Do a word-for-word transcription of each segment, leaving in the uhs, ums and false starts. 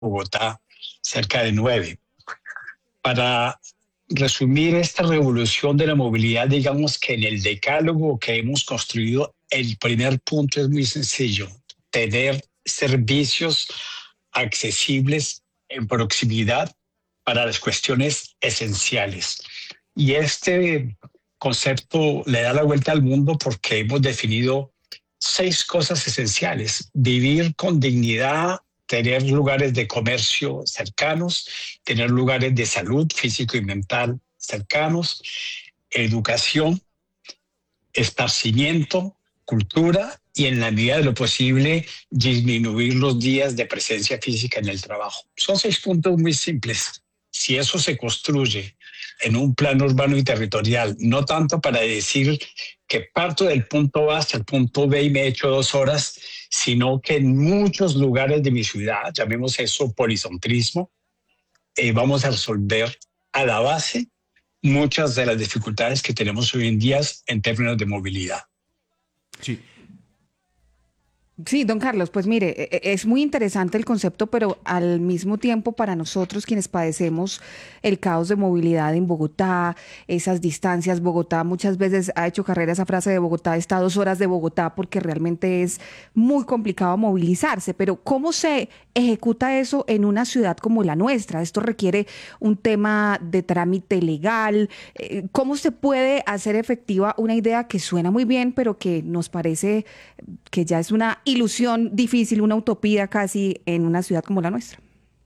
Bogotá cerca de nueve. Para resumir esta revolución de la movilidad, digamos que en el decálogo que hemos construido, el primer punto es muy sencillo: tener servicios accesibles en proximidad para las cuestiones esenciales. Y este concepto le da la vuelta al mundo porque hemos definido seis cosas esenciales: vivir con dignidad, tener lugares de comercio cercanos, tener lugares de salud físico y mental cercanos, educación, esparcimiento, cultura y, en la medida de lo posible, disminuir los días de presencia física en el trabajo. Son seis puntos muy simples. Si eso se construye en un plano urbano y territorial, no tanto para decir que parto del punto A hasta el punto B y me echo dos horas, sino que en muchos lugares de mi ciudad, llamemos eso policentrismo, eh, vamos a resolver a la base muchas de las dificultades que tenemos hoy en día en términos de movilidad. Sí. Sí, don Carlos, pues mire, e- e- es muy interesante el concepto, pero al mismo tiempo para nosotros quienes padecemos el caos de movilidad en Bogotá, esas distancias, Bogotá muchas veces ha hecho carrera esa frase de Bogotá está a dos horas de Bogotá porque realmente es muy complicado movilizarse, pero ¿cómo se ejecuta eso en una ciudad como la nuestra? Esto requiere un tema de trámite legal. eh, ¿Cómo se puede hacer efectiva una idea que suena muy bien, pero que nos parece que ya es una ilusión difícil, una utopía casi en una ciudad como la nuestra?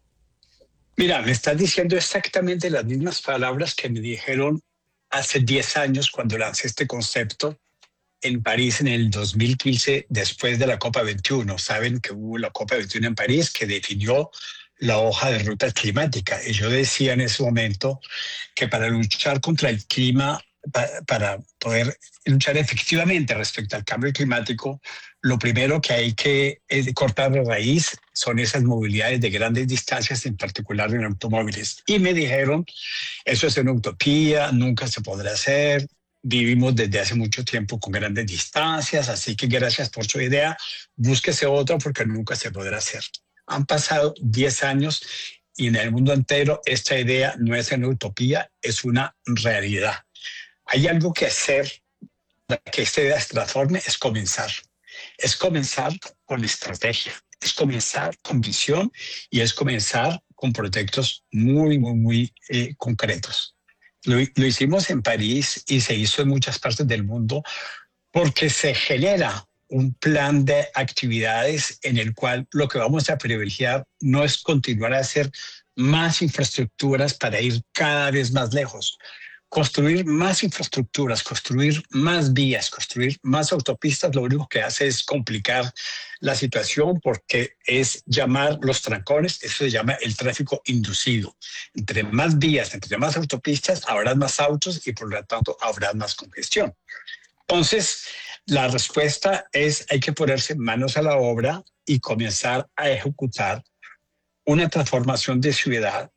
Mira, me estás diciendo exactamente las mismas palabras que me dijeron hace diez años cuando lancé este concepto en París en el dos mil quince, después de la Copa veintiuno. Saben que hubo la Copa veintiuno en París que definió la hoja de ruta climática. Y yo decía en ese momento que para luchar contra el clima, pa- para poder luchar efectivamente respecto al cambio climático, lo primero que hay que eh, cortar de raíz son esas movilidades de grandes distancias, en particular en automóviles. Y me dijeron, eso es una utopía, nunca se podrá hacer. Vivimos desde hace mucho tiempo con grandes distancias, así que gracias por su idea, búsquese otra porque nunca se podrá hacer. Han pasado diez años y en el mundo entero esta idea no es una utopía, es una realidad. Hay algo que hacer para que esta idea se transforme, es comenzar. Es comenzar con estrategia, es comenzar con visión y es comenzar con proyectos muy, muy, muy eh, concretos. Lo, lo hicimos en París y se hizo en muchas partes del mundo porque se genera un plan de actividades en el cual lo que vamos a privilegiar no es continuar a hacer más infraestructuras para ir cada vez más lejos. Construir más infraestructuras, construir más vías, construir más autopistas, lo único que hace es complicar la situación porque es llamar los trancones, eso se llama el tráfico inducido. Entre más vías, entre más autopistas, habrá más autos y por lo tanto habrá más congestión. Entonces, la respuesta es hay que ponerse manos a la obra y comenzar a ejecutar una transformación de ciudad,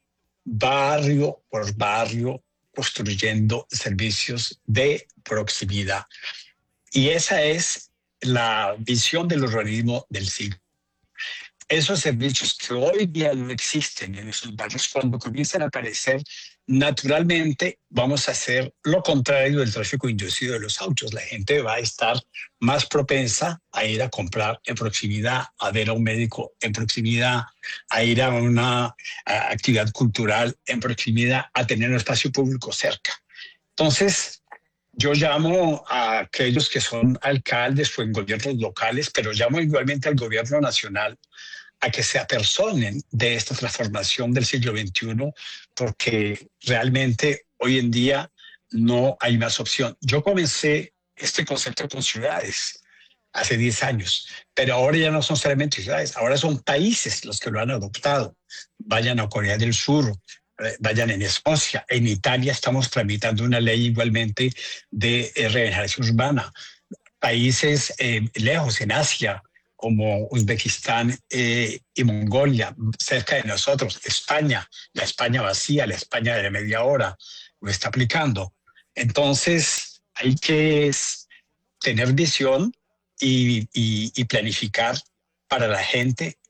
barrio por barrio, construyendo servicios de proximidad. Y esa es la visión del urbanismo del siglo. Esos servicios que hoy día no existen en esos barrios, cuando comiencen a aparecer, naturalmente vamos a hacer lo contrario del tráfico inducido de los autos. La gente va a estar más propensa a ir a comprar en proximidad, a ver a un médico en proximidad, a ir a una a actividad cultural en proximidad, a tener un espacio público cerca. Entonces, yo llamo a aquellos que son alcaldes o en gobiernos locales, pero llamo igualmente al gobierno nacional a que se apersonen de esta transformación del siglo veintiuno, porque realmente hoy en día no hay más opción. Yo comencé este concepto con ciudades hace diez años, pero ahora ya no son solamente ciudades, ahora son países los que lo han adoptado. Vayan a Corea del Sur, eh, vayan en Escocia, en Italia estamos tramitando una ley igualmente de eh, regeneración urbana. Países eh, lejos, en Asia, como Uzbekistán eh, y Mongolia, cerca de nosotros, España, la España vacía, la España de la media hora, lo está aplicando. Entonces, hay que tener visión y, y, y planificar para la gente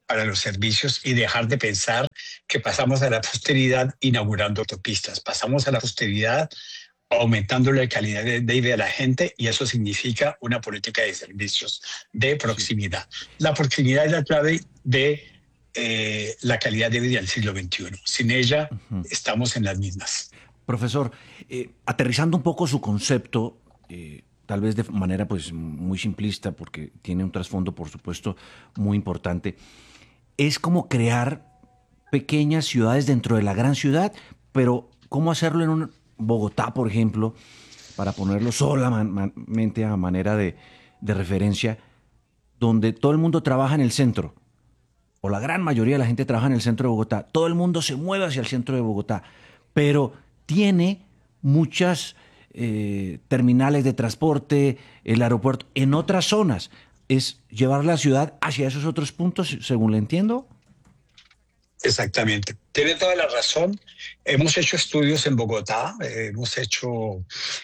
para los servicios y dejar de pensar que pasamos a la posteridad inaugurando autopistas. Pasamos a la posteridad aumentando la calidad de, de vida de la gente, y eso significa una política de servicios de proximidad. La proximidad es la clave de eh, la calidad de vida del siglo veintiuno. Sin ella, uh-huh. estamos en las mismas. Profesor, eh, aterrizando un poco su concepto, eh, tal vez de manera pues, muy simplista, porque tiene un trasfondo, por supuesto, muy importante, es como crear pequeñas ciudades dentro de la gran ciudad, pero ¿cómo hacerlo en un Bogotá, por ejemplo, para ponerlo solamente a manera de, de referencia, donde todo el mundo trabaja en el centro, o la gran mayoría de la gente trabaja en el centro de Bogotá, todo el mundo se mueve hacia el centro de Bogotá, pero tiene muchas eh, terminales de transporte, el aeropuerto, en otras zonas. Es llevar la ciudad hacia esos otros puntos, según le entiendo. Exactamente. Tiene toda la razón. Hemos hecho estudios en Bogotá, eh, hemos hecho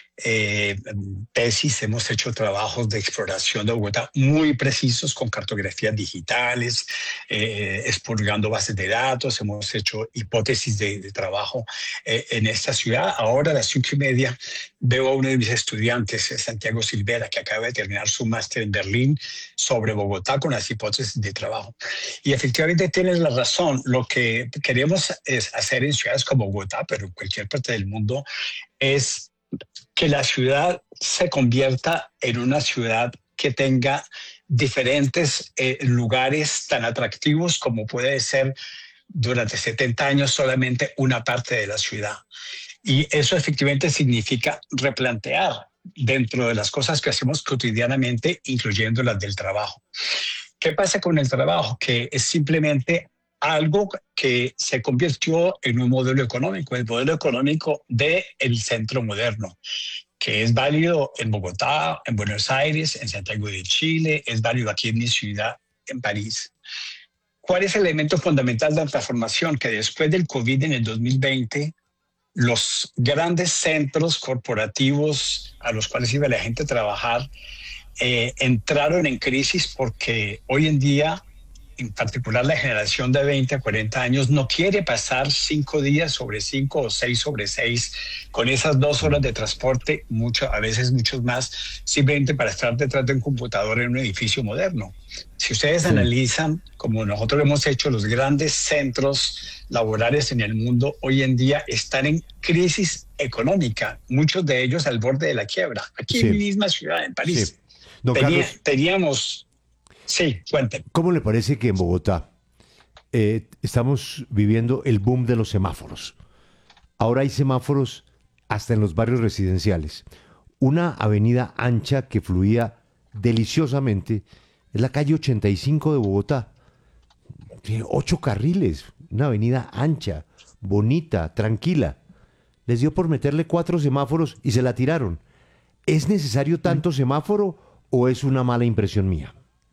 eh, tesis, hemos hecho trabajos de exploración de Bogotá muy precisos con cartografías digitales, eh, expurgando bases de datos. Hemos hecho hipótesis de, de trabajo eh, en esta ciudad. Ahora a las cinco y media veo a uno de mis estudiantes, Santiago Silvera, que acaba de terminar su máster en Berlín sobre Bogotá con las hipótesis de trabajo. Y efectivamente tienes la razón. Lo que queremos es hacer en ciudades como Bogotá, pero en cualquier parte del mundo, es que la ciudad se convierta en una ciudad que tenga diferentes eh, lugares tan atractivos como puede ser durante setenta años solamente una parte de la ciudad. Y eso efectivamente significa replantear dentro de las cosas que hacemos cotidianamente, incluyendo las del trabajo. ¿Qué pasa con el trabajo? Que es simplemente algo que se convirtió en un modelo económico, el modelo económico del centro moderno, que es válido en Bogotá, en Buenos Aires, en Santiago de Chile, es válido aquí en mi ciudad, en París. ¿Cuál es el elemento fundamental de la transformación? Que después del COVID en el dos mil veinte, los grandes centros corporativos a los cuales iba la gente a trabajar eh, entraron en crisis, porque hoy en día, en particular la generación de veinte a cuarenta años, no quiere pasar cinco días sobre cinco o seis sobre seis con esas dos horas de transporte, mucho, a veces muchos más, simplemente para estar detrás de un computador en un edificio moderno. Si ustedes sí. analizan, como nosotros hemos hecho, los grandes centros laborales en el mundo hoy en día están en crisis económica, muchos de ellos al borde de la quiebra. Aquí sí. en mi misma ciudad, en París, sí. Don Tenía, Carlos, teníamos... Sí, cuénteme. ¿Cómo le parece que en Bogotá eh, estamos viviendo el boom de los semáforos? Ahora hay semáforos hasta en los barrios residenciales. Una avenida ancha que fluía deliciosamente es la calle ochenta y cinco de Bogotá. Tiene ocho carriles, una avenida ancha, bonita, tranquila. Les dio por meterle cuatro semáforos y se la tiraron. ¿Es necesario tanto semáforo o es una mala impresión mía?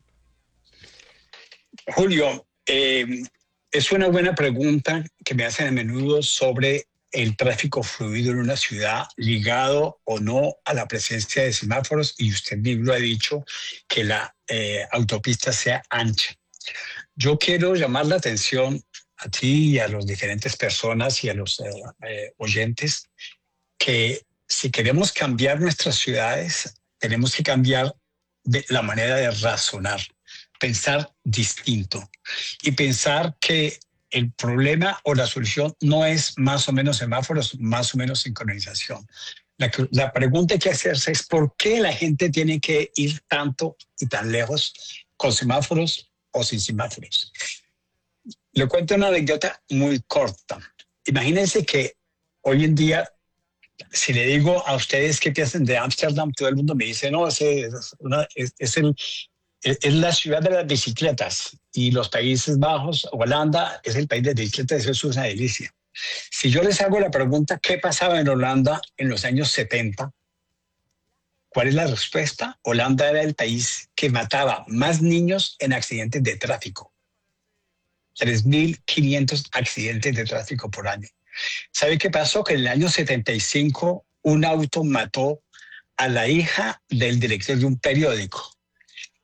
Julio, eh, es una buena pregunta que me hacen a menudo sobre el tráfico fluido en una ciudad, ligado o no a la presencia de semáforos, y usted mismo ha dicho que la eh, autopista sea ancha. Yo quiero llamar la atención a ti y a las diferentes personas y a los eh, eh, oyentes que si queremos cambiar nuestras ciudades, tenemos que cambiar de la manera de razonar, pensar distinto y pensar que el problema o la solución no es más o menos semáforos, más o menos sincronización. La, la pregunta que hay que hacerse es ¿por qué la gente tiene que ir tanto y tan lejos con semáforos o sin semáforos? Le cuento una anécdota muy corta. Imagínense que hoy en día, si le digo a ustedes qué piensan de Ámsterdam, todo el mundo me dice, no, es, una, es, es, el, es la ciudad de las bicicletas, y los Países Bajos, Holanda, es el país de bicicletas, eso es una delicia. Si yo les hago la pregunta, ¿qué pasaba en Holanda en los años setenta? ¿Cuál es la respuesta? Holanda era el país que mataba más niños en accidentes de tráfico. tres mil quinientos accidentes de tráfico por año. ¿Sabe qué pasó? Que en el año setenta y cinco un auto mató a la hija del director de un periódico.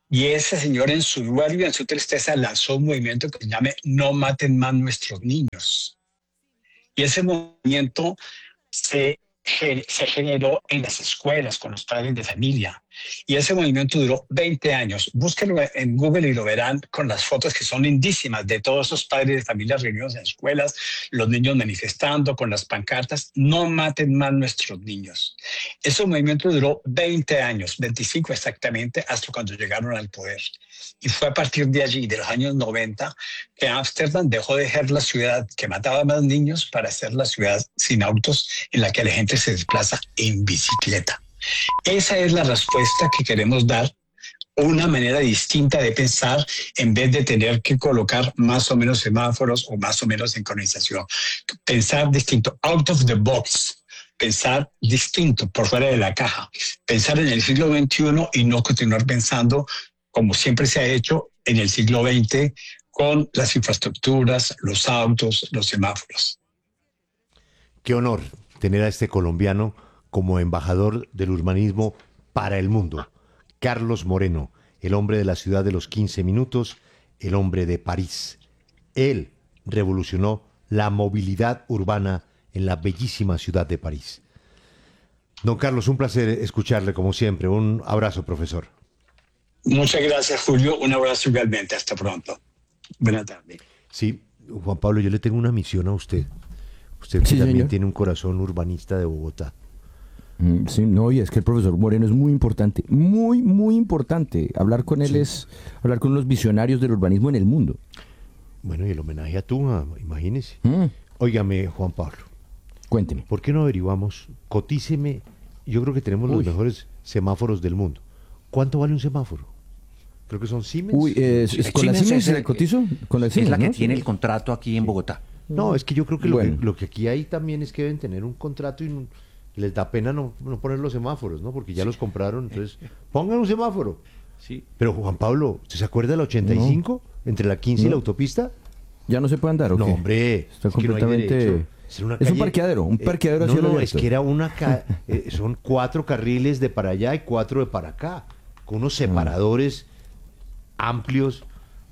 Y ese señor en su duelo y en su tristeza lanzó un movimiento que se llama No maten más nuestros niños. Y ese movimiento se, se generó en las escuelas con los padres de familia. Y ese movimiento duró veinte años. Búsquenlo en Google y lo verán con las fotos que son lindísimas de todos esos padres de familia reunidos en escuelas, los niños manifestando con las pancartas, no maten más nuestros niños. Ese movimiento duró veinte años, veinticinco exactamente, hasta cuando llegaron al poder. Y fue a partir de allí, de los años noventa, que Ámsterdam dejó de ser la ciudad que mataba más niños para ser la ciudad sin autos en la que la gente se desplaza en bicicleta. Esa es la respuesta que queremos dar, una manera distinta de pensar en vez de tener que colocar más o menos semáforos o más o menos sincronización. Pensar distinto, out of the box, pensar distinto, por fuera de la caja, pensar en el siglo veintiuno y no continuar pensando como siempre se ha hecho en el siglo veinte con las infraestructuras, los autos, los semáforos. Qué honor tener a este colombiano como embajador del urbanismo para el mundo. Carlos Moreno, el hombre de la ciudad de los quince minutos, el hombre de París. Él revolucionó la movilidad urbana en la bellísima ciudad de París. Don Carlos, un placer escucharle como siempre. Un abrazo, profesor. Muchas gracias, Julio. Un abrazo igualmente. Hasta pronto. Buenas tardes. Sí, Juan Pablo, yo le tengo una misión a usted. Usted Sí, también señor. tiene un corazón urbanista de Bogotá. Mm, Sí, no, y es que el profesor Moreno es muy importante, muy, muy importante. Hablar con él es hablar con los visionarios del urbanismo en el mundo. Bueno, y el homenaje a Tunja, imagínese. Mm, Óigame, Juan Pablo, Cuénteme. ¿por qué no averiguamos? Cotíceme, yo creo que tenemos los Uy. mejores semáforos del mundo. ¿Cuánto vale un semáforo? Creo que son Siemens. Uy, eh, es- El ¿con la Siemens Siemens es le el- cotizo? Con la Es Siemens, la que ¿no? tiene el contrato aquí en Bogotá. No, es que yo creo que, lo, Bueno. que lo que aquí hay también es que deben tener un contrato y no- les da pena no, no poner los semáforos, ¿no? Porque ya los compraron, entonces pongan un semáforo. Sí. Pero Juan Pablo, ¿usted se acuerda del ochenta y cinco? Entre la quince y No. la autopista. ¿Ya no se puede andar o No, qué? hombre, Está es que no hay completamente... derecho. Es, una es un calle- parqueadero, un eh, parqueadero a No, cielo no, abierto. es que era una... ca- eh, son cuatro carriles de para allá y cuatro de para acá, con unos separadores amplios.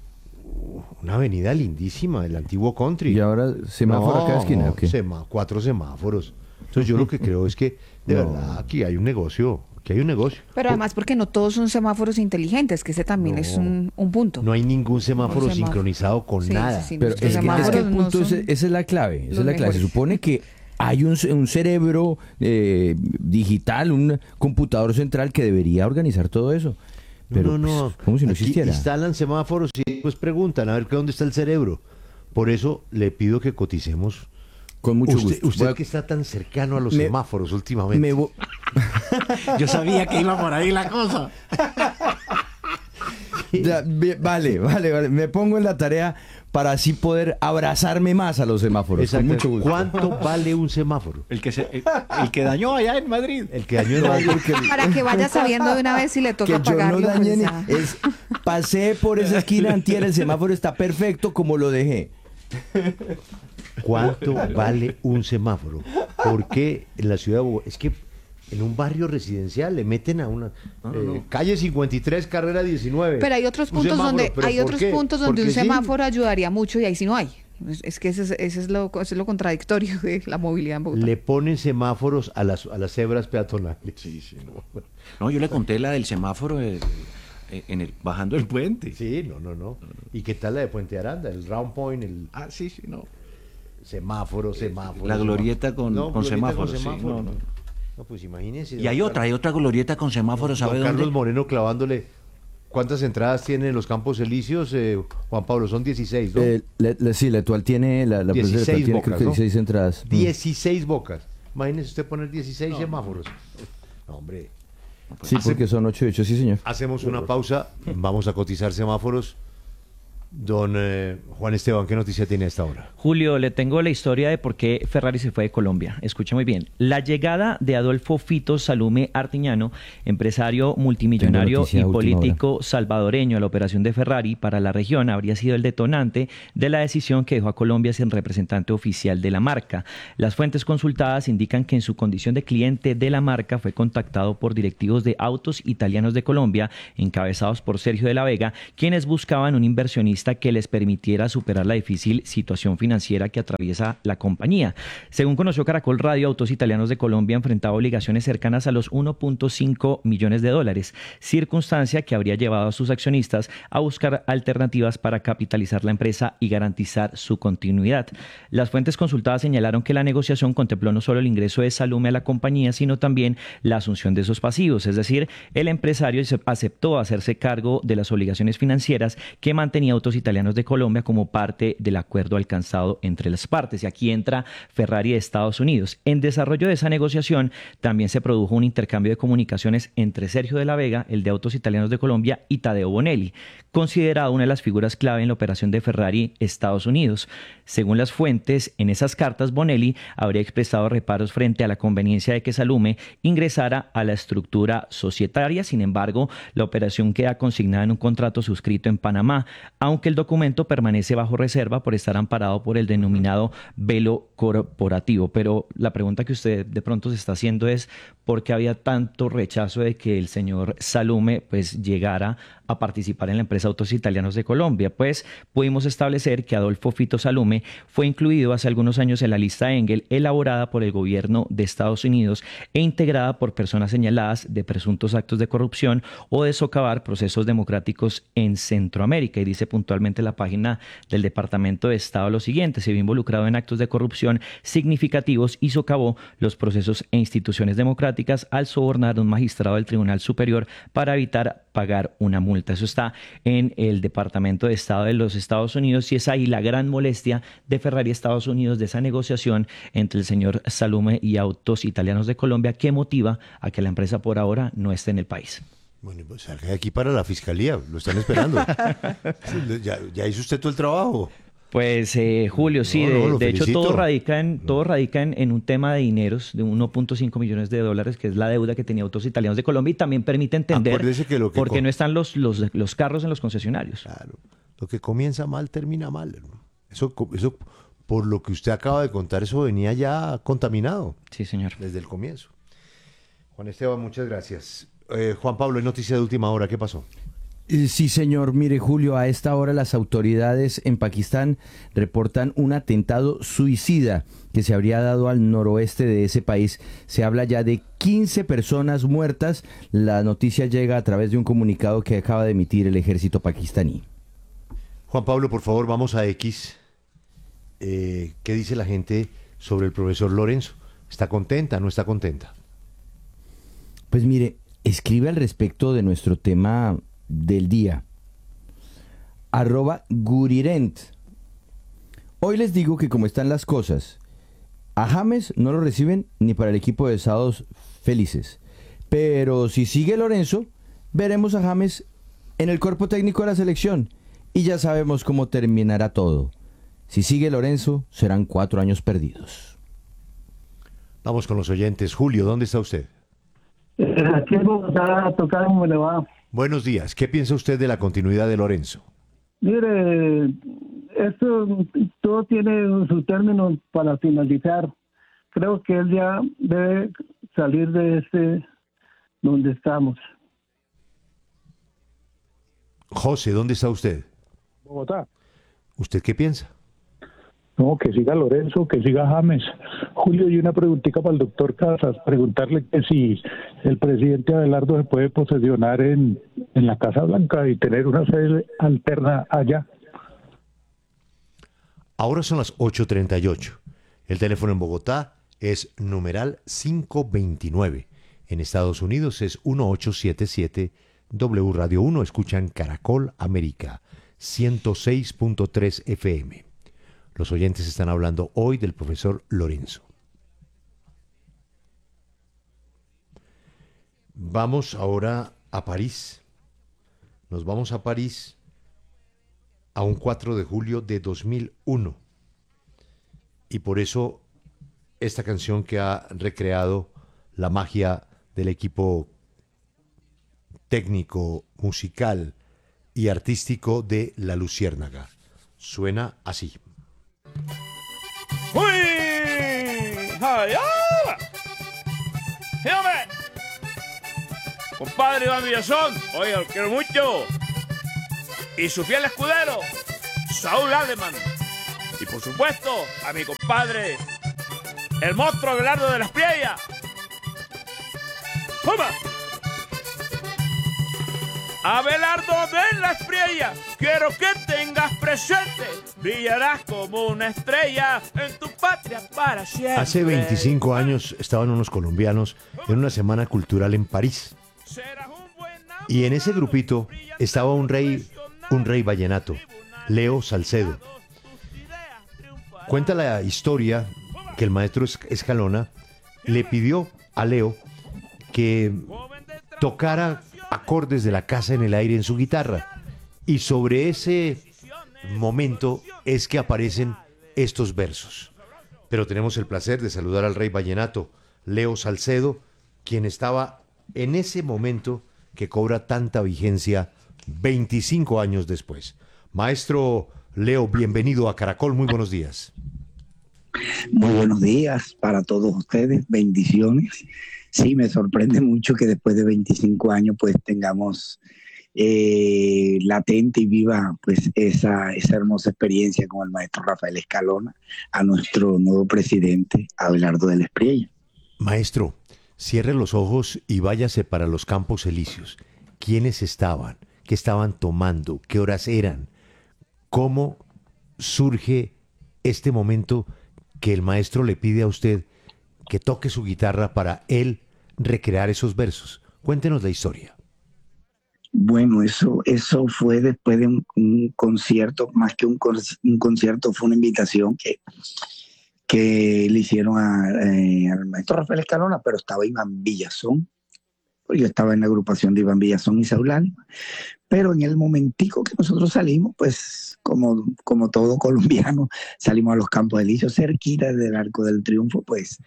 Uh, Una avenida lindísima, el antiguo country. Y ahora semáforo a cada esquina, ¿o qué? sema- cuatro semáforos. Entonces yo lo que creo es que, de No. verdad, aquí hay un negocio, aquí hay un negocio. Pero además porque no todos son semáforos inteligentes, que ese también No. es un, un punto. No hay ningún semáforo semáforo. sincronizado con Sí, nada. sí, sí. Pero Nuestros es que, es que el semáforos no punto, son ese- esa es la clave, esa los es la clave. Se mejores. supone que hay un, ce- un cerebro eh, digital, un computador central que debería organizar todo eso. Pero, no, no, no. pues, como si no Aquí existiera. instalan semáforos y después preguntan a ver dónde está el cerebro. Por eso le pido que coticemos. Con mucho usted gusto. usted Voy a- que está tan cercano a los Me- semáforos últimamente. me vo- Yo sabía que iba por ahí la cosa. Ya, ve- vale, vale, vale. Me pongo en la tarea para así poder abrazarme más a los semáforos. Exacto. Con mucho gusto. ¿Cuánto vale un semáforo? El que, se, el, el que dañó allá en Madrid. El que dañó el No, radio. porque- Para que vaya sabiendo de una vez si le que toca yo no pagarlo. dañé pues, ni- ya. es- pasé por esa esquina antier, el semáforo está perfecto como lo dejé. ¿Cuánto vale un semáforo? ¿Por qué en la ciudad de Bogotá? Es que en un barrio residencial le meten a una eh, calle cincuenta y tres, carrera diecinueve. Pero hay otros un puntos semáforo. donde ¿Pero hay por otros qué? puntos donde un Porque sí. semáforo ayudaría mucho y ahí sí no hay. Es, es que ese es, ese es lo, ese es lo contradictorio de la movilidad en Bogotá. Le ponen semáforos a las, a las cebras peatonales. Sí, sí, no. No, yo le conté la del semáforo eh, eh, en el, bajando el puente. Sí, no, no, no. ¿Y qué tal la de Puente Aranda? El round point, el Ah, sí, sí, no. semáforo, semáforo. La glorieta semáforo. con- No, con glorieta semáforos, sí, semáforo. no, no. No, pues imagínense. Y hay don otra, hay otra glorieta con semáforos, Don ¿sabe Carlos dónde? Moreno clavándole. ¿Cuántas entradas tienen los Campos Elíseos, eh, Juan Pablo? Son dieciséis, ¿no? Eh, le- le- sí, la actual tiene, la, la dieciséis presidenta tiene creo bocas, que ¿no? dieciséis entradas. Mm. dieciséis bocas. Imagínese usted poner dieciséis semáforos. No, hombre. Sí, porque son ocho y ocho, sí, señor. Hacemos una pausa. Vamos a cotizar semáforos. Don eh, Juan Esteban, ¿qué noticia tiene a esta hora? Julio, le tengo la historia de por qué Ferrari se fue de Colombia. Escuche muy bien. La llegada de Adolfo Fito Salume Artiñano, empresario multimillonario y político salvadoreño a la operación de Ferrari para la región, habría sido el detonante de la decisión que dejó a Colombia sin representante oficial de la marca. Las fuentes consultadas indican que en su condición de cliente de la marca fue contactado por directivos de Autos Italianos de Colombia, encabezados por Sergio de la Vega, quienes buscaban un inversionista que les permitiera superar la difícil situación financiera que atraviesa la compañía. Según conoció Caracol Radio, Autos Italianos de Colombia enfrentaba obligaciones cercanas a los uno punto cinco millones de dólares, circunstancia que habría llevado a sus accionistas a buscar alternativas para capitalizar la empresa y garantizar su continuidad. Las fuentes consultadas señalaron que la negociación contempló no solo el ingreso de Salume a la compañía, sino también la asunción de esos pasivos, es decir, el empresario aceptó hacerse cargo de las obligaciones financieras que mantenía Autos Italianos de Colombia como parte del acuerdo alcanzado entre las partes. Y aquí entra Ferrari de Estados Unidos. En desarrollo de esa negociación también se produjo un intercambio de comunicaciones entre Sergio de la Vega, el de Autos Italianos de Colombia, y Tadeo Bonelli, considerado una de las figuras clave en la operación de Ferrari Estados Unidos. Según las fuentes, en esas cartas Bonelli habría expresado reparos frente a la conveniencia de que Salume ingresara a la estructura societaria. Sin embargo, la operación queda consignada en un contrato suscrito en Panamá, aunque el documento permanece bajo reserva por estar amparado por el denominado velo corporativo. Pero la pregunta que usted de pronto se está haciendo es ¿por qué había tanto rechazo de que el señor Salume pues llegara a participar en la empresa Autos Italianos de Colombia? Pues pudimos establecer que Adolfo Fito Salume fue incluido hace algunos años en la lista Engel elaborada por el gobierno de Estados Unidos e integrada por personas señaladas de presuntos actos de corrupción o de socavar procesos democráticos en Centroamérica. Y dice puntualmente la página del Departamento de Estado lo siguiente: se vio involucrado en actos de corrupción significativos y socavó los procesos e instituciones democráticas al sobornar a un magistrado del Tribunal Superior para evitar pagar una multa. Eso está en el Departamento de Estado de los Estados Unidos y es ahí la gran molestia de Ferrari Estados Unidos de esa negociación entre el señor Salume y Autos Italianos de Colombia, que motiva a que la empresa por ahora no esté en el país. Bueno, pues salga de aquí para la fiscalía, lo están esperando. ya, ya hizo usted todo el trabajo. Pues eh, Julio, sí, no, de, no, de hecho felicito. todo radica, en, todo radica en, en un tema de dineros de uno punto cinco millones de dólares, que es la deuda que tenía Autos Italianos de Colombia, y también permite entender que lo que por qué co- no están los, los, los carros en los concesionarios. Claro, lo que comienza mal termina mal, hermano. Eso, co- eso, por lo que usted acaba de contar, eso venía ya contaminado Sí, señor. desde el comienzo. Juan Esteban, muchas gracias. Eh, Juan Pablo, es noticia de última hora, ¿qué pasó? Eh, Sí, señor. Mire, Julio, a esta hora las autoridades en Pakistán reportan un atentado suicida que se habría dado al noroeste de ese país. Se habla ya de quince personas muertas. La noticia llega a través de un comunicado que acaba de emitir el ejército pakistaní. Juan Pablo, por favor, vamos a X. Eh, ¿Qué dice la gente sobre el profesor Lorenzo? ¿Está contenta? ¿No está contenta? Pues mire, escribe al respecto de nuestro tema del día. Arroba Gurirent. Hoy les digo que como están las cosas, a James no lo reciben ni para el equipo de Sábados Felices. Pero si sigue Lorenzo, veremos a James en el cuerpo técnico de la selección y ya sabemos cómo terminará todo. Si sigue Lorenzo, serán cuatro años perdidos. Vamos con los oyentes. Julio, ¿dónde está usted? Eh, Aquí en Bogotá, tocar cómo le va. Buenos días. ¿Qué piensa usted de la continuidad de Lorenzo? Mire, esto todo tiene su término para finalizar. Creo que él ya debe salir de este donde estamos. José, ¿dónde está usted? Bogotá. ¿Usted qué piensa? No, que siga Lorenzo, que siga James. Julio, y una preguntita para el doctor Casas, preguntarle que si el presidente Abelardo se puede posesionar en, en la Casa Blanca y tener una sede alterna allá. Ahora son las ocho treinta y ocho. El teléfono en Bogotá es numeral quinientos veintinueve. En Estados Unidos es uno ocho siete siete W Radio uno. Escuchan Caracol América ciento seis punto tres F M. Los oyentes están hablando hoy del profesor Lorenzo. Vamos ahora a París. Nos vamos a París a un cuatro de julio de dos mil uno. Y por eso esta canción que ha recreado la magia del equipo técnico, musical y artístico de La Luciérnaga. Suena así. ¡Uy! ¡Ay, ah! ¡Sí, hombre! Compadre Iván Villazón, oye, lo quiero mucho. Y su fiel escudero, Saúl Alemán. Y por supuesto, a mi compadre, el monstruo Abelardo de las Priellas. ¡Toma! Abelardo de las Priellas, quiero que tengas presente, brillarás como una estrella en tu patria para siempre. Hace veinticinco años estaban unos colombianos en una semana cultural en París. Y en ese grupito estaba un rey, un rey vallenato, Leo Salcedo. Cuenta la historia que el maestro Escalona le pidió a Leo que tocara acordes de La Casa en el Aire en su guitarra. Y sobre ese momento es que aparecen estos versos. Pero tenemos el placer de saludar al rey vallenato, Leo Salcedo, quien estaba en ese momento que cobra tanta vigencia veinticinco años después. Maestro Leo, bienvenido a Caracol, muy buenos días. Muy buenos días para todos ustedes, bendiciones. Sí, me sorprende mucho que después de veinticinco años pues tengamos eh, latente y viva pues esa, esa hermosa experiencia con el maestro Rafael Escalona, a nuestro nuevo presidente Abelardo de las Priellas. Maestro, cierre los ojos y váyase para los Campos Elíseos. ¿Quiénes estaban? ¿Qué estaban tomando? ¿Qué horas eran? ¿Cómo surge este momento que el maestro le pide a usted que toque su guitarra para él recrear esos versos? Cuéntenos la historia. Bueno, eso, eso fue después de un, un concierto, más que un, un concierto, fue una invitación que, que le hicieron a, eh, al maestro Rafael Escalona, pero estaba Iván Villazón. Yo estaba en la agrupación de Iván Villazón y Saúl Alemán. Pero en el momentico que nosotros salimos, pues como, como todo colombiano, salimos a los Campos Elíseos, cerquita del Arco del Triunfo, pues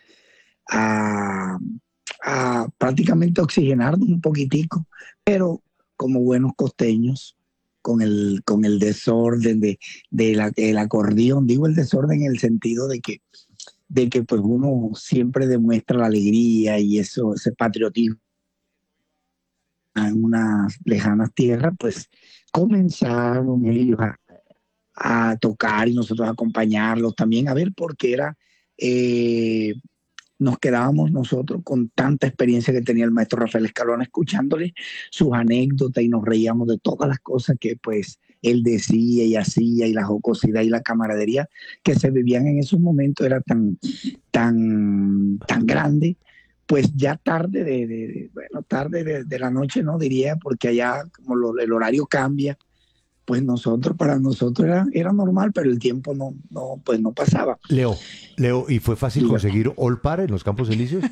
a, a prácticamente oxigenarnos un poquitico, pero como buenos costeños, con el, con el desorden de, de la, el acordeón, digo el desorden en el sentido de que, de que pues uno siempre demuestra la alegría y eso, ese patriotismo en unas lejanas tierras, pues comenzaron ellos a, a tocar y nosotros a acompañarlos también, a ver, porque era, eh, nos quedábamos nosotros con tanta experiencia que tenía el maestro Rafael Escalona, escuchándole sus anécdotas y nos reíamos de todas las cosas que pues él decía y hacía y la jocosidad y la camaradería que se vivían en esos momentos era tan, tan, tan grande. Pues ya tarde de, de, de bueno, tarde de, de la noche, no diría, porque allá como lo, el horario cambia, pues nosotros, para nosotros era, era normal, pero el tiempo no, no, pues no pasaba. Leo, Leo, ¿y fue fácil sí, conseguir Olpar en los Campos Elíseos?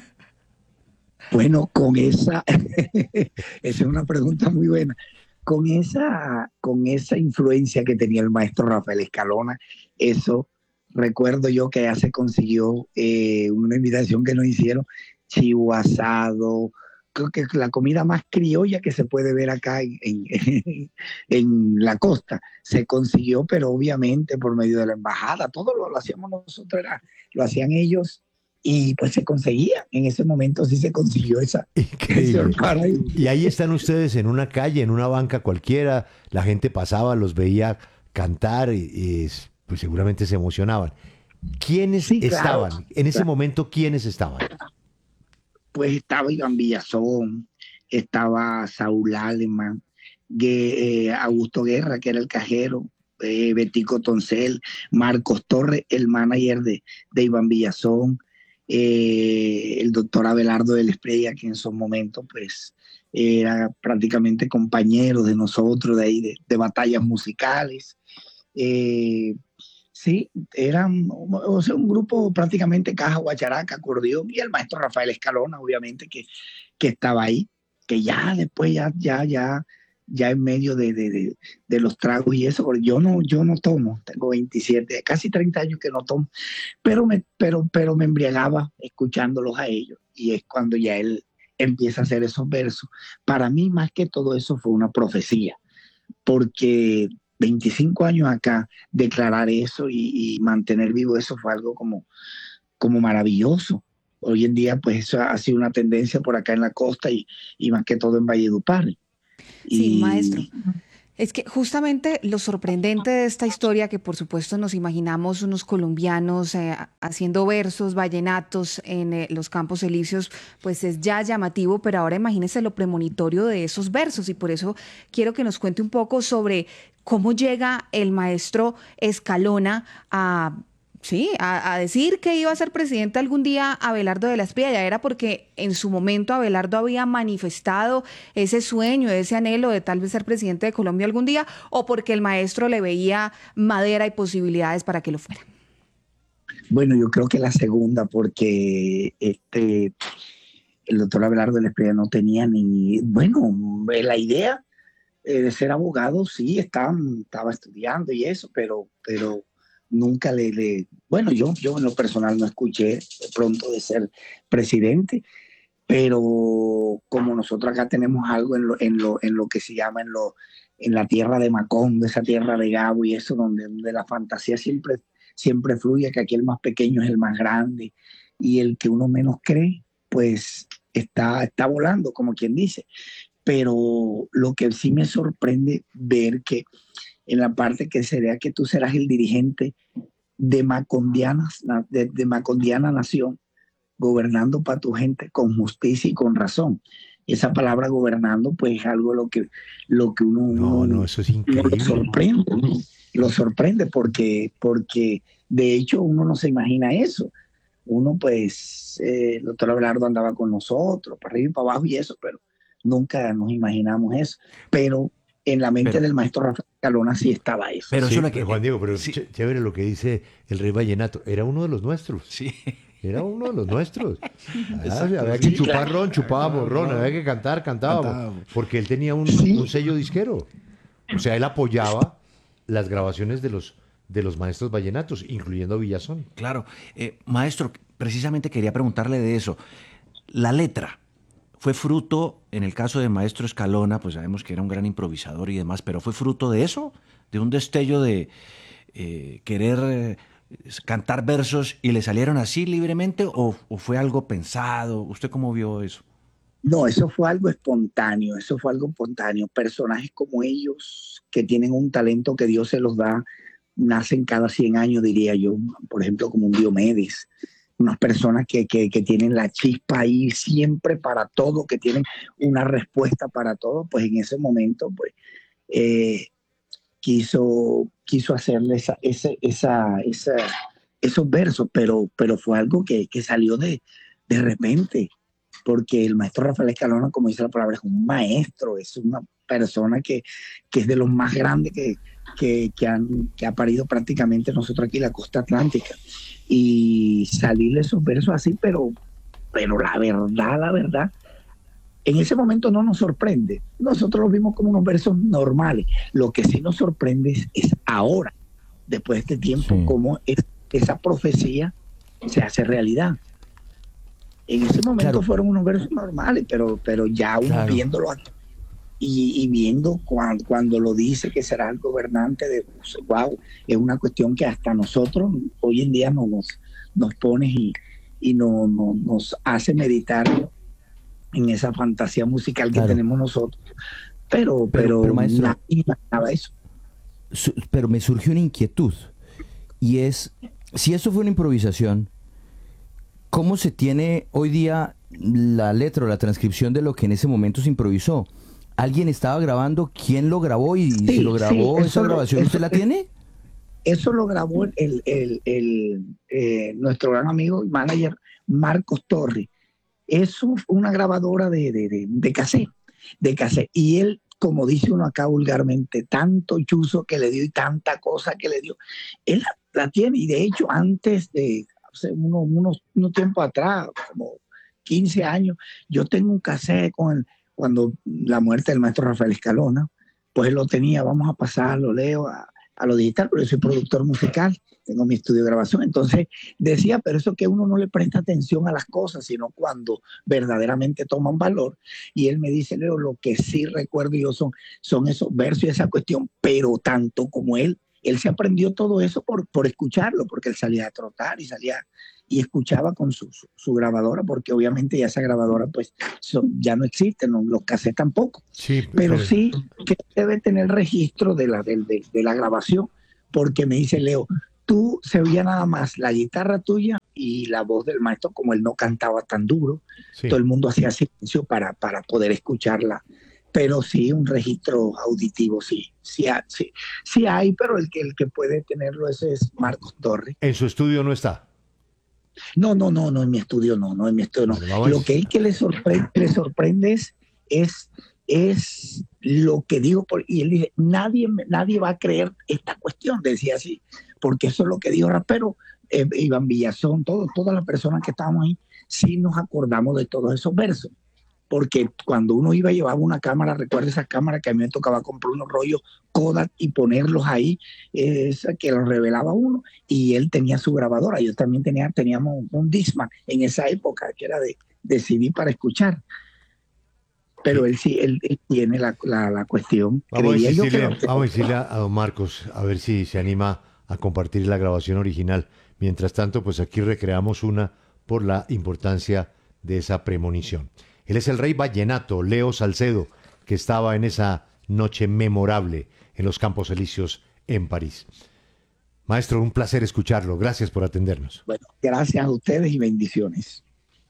Bueno, con esa, esa es una pregunta muy buena. Con esa, con esa influencia que tenía el maestro Rafael Escalona, eso, recuerdo yo que ya se consiguió eh, una invitación que nos hicieron, chivo asado, creo que es la comida más criolla que se puede ver acá en, en, en la costa. Se consiguió, pero obviamente por medio de la embajada, todo lo, lo hacíamos nosotros, era, lo hacían ellos y pues se conseguía. En ese momento sí se consiguió esa. Increíble. Y ahí están ustedes en una calle, en una banca cualquiera, la gente pasaba, los veía cantar y, y pues seguramente se emocionaban. ¿Quiénes sí, estaban? Claro, en ese claro. momento, ¿quiénes estaban? Pues estaba Iván Villazón, estaba Saúl Alemán, eh, Augusto Guerra, que era el cajero, eh, Betico Toncel, Marcos Torres, el manager de, de Iván Villazón, eh, el doctor Abelardo de las Priellas, que en esos momentos pues era prácticamente compañero de nosotros, de ahí, de, de batallas musicales. Eh, Sí, eran o sea, un grupo prácticamente caja, guacharaca, acordeón y el maestro Rafael Escalona, obviamente, que, que estaba ahí, que ya después ya, ya, ya ya en medio de, de, de, de los tragos y eso, porque yo no, yo no tomo, tengo veintisiete, casi treinta años que no tomo, pero me, pero, pero me embriagaba escuchándolos a ellos, y es cuando ya él empieza a hacer esos versos. Para mí, más que todo eso, fue una profecía, porque veinticinco años acá, declarar eso y, y mantener vivo eso fue algo como, como maravilloso. Hoy en día, pues eso ha sido una tendencia por acá en la costa y, y más que todo en Valledupar. Sí, Y, maestro. Es que justamente lo sorprendente de esta historia, que por supuesto nos imaginamos unos colombianos eh, haciendo versos, vallenatos en eh, los Campos Elíseos, pues es ya llamativo, pero ahora imagínense lo premonitorio de esos versos, y por eso quiero que nos cuente un poco sobre cómo llega el maestro Escalona a... Sí, a, a decir que iba a ser presidente algún día Abelardo de la Espriella. Ya era porque en su momento Abelardo había manifestado ese sueño, ese anhelo de tal vez ser presidente de Colombia algún día, o porque el maestro le veía madera y posibilidades para que lo fuera. Bueno, yo creo que la segunda, porque este el doctor Abelardo de la Espriella no tenía ni, bueno, la idea eh, de ser abogado, sí, estaba, estaba estudiando y eso, pero, pero nunca le, le, bueno, yo, yo en lo personal no escuché de pronto de ser presidente, pero como nosotros acá tenemos algo en lo, en lo, en lo que se llama en, lo, en la tierra de Macondo, esa tierra de Gabo y eso, donde, donde la fantasía siempre, siempre fluye, que aquí el más pequeño es el más grande y el que uno menos cree, pues está, está volando, como quien dice. Pero lo que sí me sorprende ver que en la parte que sería que tú serás el dirigente de Macondiana, de, de Macondiana Nación, gobernando para tu gente con justicia y con razón. Esa palabra gobernando, pues es algo lo que, lo que uno, no, uno no, eso es increíble. Lo sorprende, lo sorprende porque, porque de hecho uno no se imagina eso. Uno pues, eh, el doctor Abelardo andaba con nosotros, para arriba y para abajo y eso, pero nunca nos imaginamos eso. Pero en la mente pero, del maestro Rafael Escalona sí estaba eso. Pero sí, eso que, Juan Diego, pero sí. Chévere lo que dice el rey vallenato. Era uno de los nuestros. Sí. Era uno de los nuestros. Ah, había que chupar claro. ron, chupábamos ron, había que cantar, cantábamos. cantábamos. Porque él tenía un, sí. un sello disquero. O sea, él apoyaba las grabaciones de los, de los maestros vallenatos, incluyendo Villazón. Claro. Eh, maestro, precisamente quería preguntarle de eso. La letra fue fruto, en el caso de maestro Escalona, pues sabemos que era un gran improvisador y demás, pero ¿fue fruto de eso? ¿De un destello de eh, querer eh, cantar versos y le salieron así libremente o, o fue algo pensado? ¿Usted cómo vio eso? No, eso fue algo espontáneo, eso fue algo espontáneo. Personajes como ellos, que tienen un talento que Dios se los da, nacen cada cien años, diría yo. Por ejemplo, como un Diomedes. Unas personas que, que, que tienen la chispa ahí siempre para todo, que tienen una respuesta para todo, pues en ese momento pues eh, quiso, quiso hacerle esa, esa, esa, esa, esos versos, pero, pero fue algo que, que salió de, de repente, porque el maestro Rafael Escalona, como dice la palabra, es un maestro, es una persona que, que es de los más grandes que, que, que, han, que ha parido prácticamente nosotros aquí en la costa atlántica. Y salirle esos versos así, pero, pero la verdad, la verdad, en ese momento no nos sorprende. Nosotros los vimos como unos versos normales. Lo que sí nos sorprende es, es ahora, después de este tiempo, sí. cómo es, esa profecía se hace realidad. En ese momento claro. fueron unos versos normales, pero, pero ya uno claro. viéndolo aquí y, y viendo cuando, cuando lo dice que será el gobernante de wow, es una cuestión que hasta nosotros hoy en día no nos, nos pone y, y no, no, nos hace meditar en esa fantasía musical claro. que tenemos nosotros. Pero, pero, pero, pero maestro, nadie imaginaba eso. Su, pero me surgió una inquietud y es, si eso fue una improvisación, ¿cómo se tiene hoy día la letra o la transcripción de lo que en ese momento se improvisó? ¿Alguien estaba grabando? ¿Quién lo grabó? Y sí, si lo grabó, sí, esa grabación, lo, ¿usted eso, la tiene? Eso lo grabó el, el, el, el eh, nuestro gran amigo y manager Marcos Torres. Eso fue una grabadora de, de, de, de cassette, de cassette. Y él, como dice uno acá vulgarmente, tanto chuzo que le dio y tanta cosa que le dio, él la, la tiene. Y de hecho, antes de hace unos, unos, unos tiempos atrás, como quince años, yo tengo un cassette con el, cuando la muerte del maestro Rafael Escalona, pues lo tenía, vamos a pasarlo, Leo, a, a lo digital, pero yo soy productor musical, tengo mi estudio de grabación, entonces decía, pero eso que uno no le presta atención a las cosas, sino cuando verdaderamente toman valor, y él me dice, Leo, lo que sí recuerdo yo son, son esos versos y esa cuestión, pero tanto como él, él se aprendió todo eso por, por escucharlo, porque él salía a trotar y salía y escuchaba con su, su, su grabadora, porque obviamente ya esa grabadora pues son, ya no existe, no, los cassettes tampoco, Sí, pero, pero- sí que debe tener registro de la, de, de- de la grabación, porque me dice, Leo, tú se oía nada más la guitarra tuya y la voz del maestro, como él no cantaba tan duro, Sí. todo el mundo hacía silencio para, para poder escucharla. Pero sí, un registro auditivo, sí, sí, ha- sí, sí hay, pero el que, el que puede tenerlo ese es Marcos Torres. En su estudio no está. No, no, no, no, en mi estudio no, no, en mi estudio no. Vale, vamos. Lo que él que le sorprende, le sorprende es, es, es lo que digo, por, y él dice, nadie, me- nadie va a creer esta cuestión, decía así, porque eso es lo que dijo Rapero, eh, Iván Villazón, todo, todas las personas que estábamos ahí, sí nos acordamos de todos esos versos. Porque cuando uno iba a llevar una cámara, recuerda esa cámara que a mí me tocaba comprar unos rollos Kodak y ponerlos ahí, eh, esa que los revelaba uno, y él tenía su grabadora. Yo también tenía, teníamos un Discman en esa época, que era de, de C D para escuchar. Pero él sí, él, él tiene la, la, la cuestión. Vamos a Creía yo insistirle, que- vamos a decirle a, a don Marcos a ver si se anima a compartir la grabación original. Mientras tanto, pues aquí recreamos una por la importancia de esa premonición. Él es el rey vallenato, Leo Salcedo, que estaba en esa noche memorable en los Campos Elíseos en París. Maestro, un placer escucharlo. Gracias por atendernos. Bueno, gracias a ustedes y bendiciones.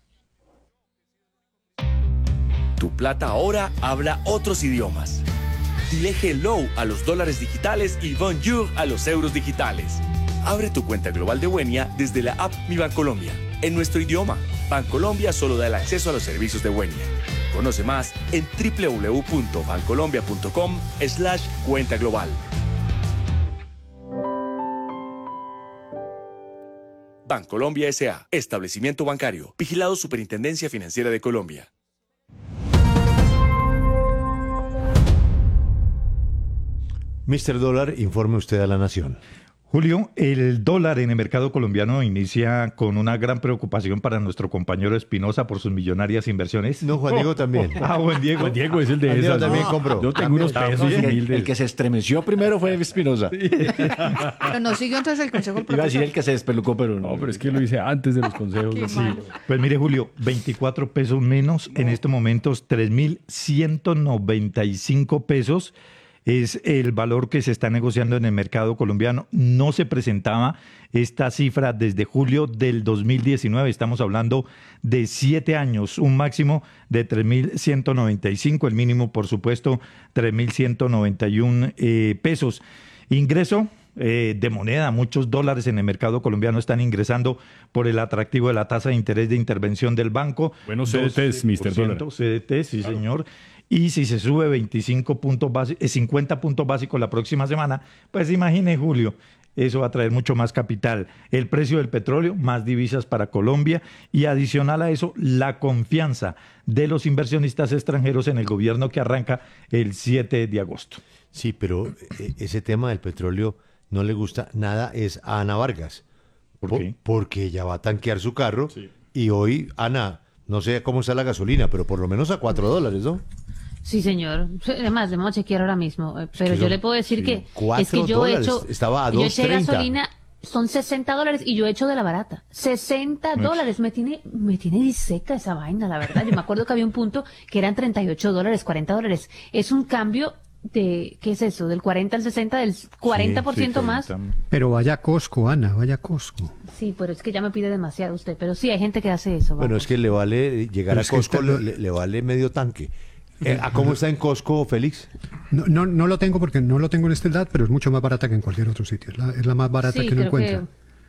Tu plata ahora habla otros idiomas. Dile hello a los dólares digitales y bonjour a los euros digitales. Abre tu cuenta global de Wenia desde la app Mi Bancolombia, en nuestro idioma. Bancolombia solo da el acceso a los servicios de Wenia. Conoce más en www.bancolombia.com slash cuenta global. Bancolombia S A, establecimiento bancario, vigilado Superintendencia Financiera de Colombia. mister Dólar, informe usted a la Nación. Julio, el dólar en el mercado colombiano inicia con una gran preocupación para nuestro compañero Espinosa por sus millonarias inversiones. No, Juan Diego también. Ah, Juan Diego. Juan Diego es el de Juan Diego esas. también ¿no? compró. Yo tengo unos También. pesos Sí, el- humildes. El que se estremeció primero fue Espinosa. Pero no siguió entonces el consejo del Iba a decir profesor. el que se despelucó, pero no. No, pero es que lo hice antes de los consejos. Qué Sí. malo. Pues mire, Julio, veinticuatro pesos menos, en estos momentos tres mil ciento noventa y cinco pesos es el valor que se está negociando en el mercado colombiano. No se presentaba esta cifra desde julio del dos mil diecinueve. Estamos hablando de siete años, un máximo de tres mil ciento noventa y cinco, el mínimo, por supuesto, tres mil ciento noventa y uno eh, pesos. Ingreso eh, de moneda, muchos dólares en el mercado colombiano están ingresando por el atractivo de la tasa de interés de intervención del banco. Buenos C D Ts, mister Dólar. C D Ts, sí, señor. Y si se sube veinticinco puntos básicos, cincuenta puntos básicos la próxima semana, pues imagine, Julio, eso va a traer mucho más capital. El precio del petróleo, más divisas para Colombia, y adicional a eso, la confianza de los inversionistas extranjeros en el gobierno que arranca el siete de agosto. Sí, pero eh, ese tema del petróleo no le gusta nada es a Ana Vargas. ¿Por Po- qué? Porque ella va a tanquear su carro y hoy, Ana, no sé cómo está la gasolina, pero por lo menos a cuatro dólares, ¿no? Sí, señor. Además, debemos chequear ahora mismo. eh, Pero que yo son- le puedo decir sí, que cuatro es que yo he dólares. hecho. Estaba a yo dos eché treinta. gasolina, son sesenta dólares y yo he hecho de la barata. sesenta dólares. Me tiene, me tiene diseca esa vaina, la verdad. Yo me acuerdo que había un punto que eran treinta y ocho dólares, cuarenta dólares. Es un cambio de, ¿qué es eso? Del cuarenta al sesenta, del cuarenta por ciento más. Pero vaya a Costco, Ana, vaya a Costco. Sí, pero es que ya me pide demasiado usted. Pero sí, hay gente que hace eso. Bueno, vamos. es que le vale llegar Pero a es que Costco, está- le, le vale medio tanque. Eh, ¿A cómo está en Costco, Félix? No, no, no lo tengo porque no lo tengo en esta edad, pero es mucho más barata que en cualquier otro sitio. Es la, es la más barata Sí, que uno creo encuentra.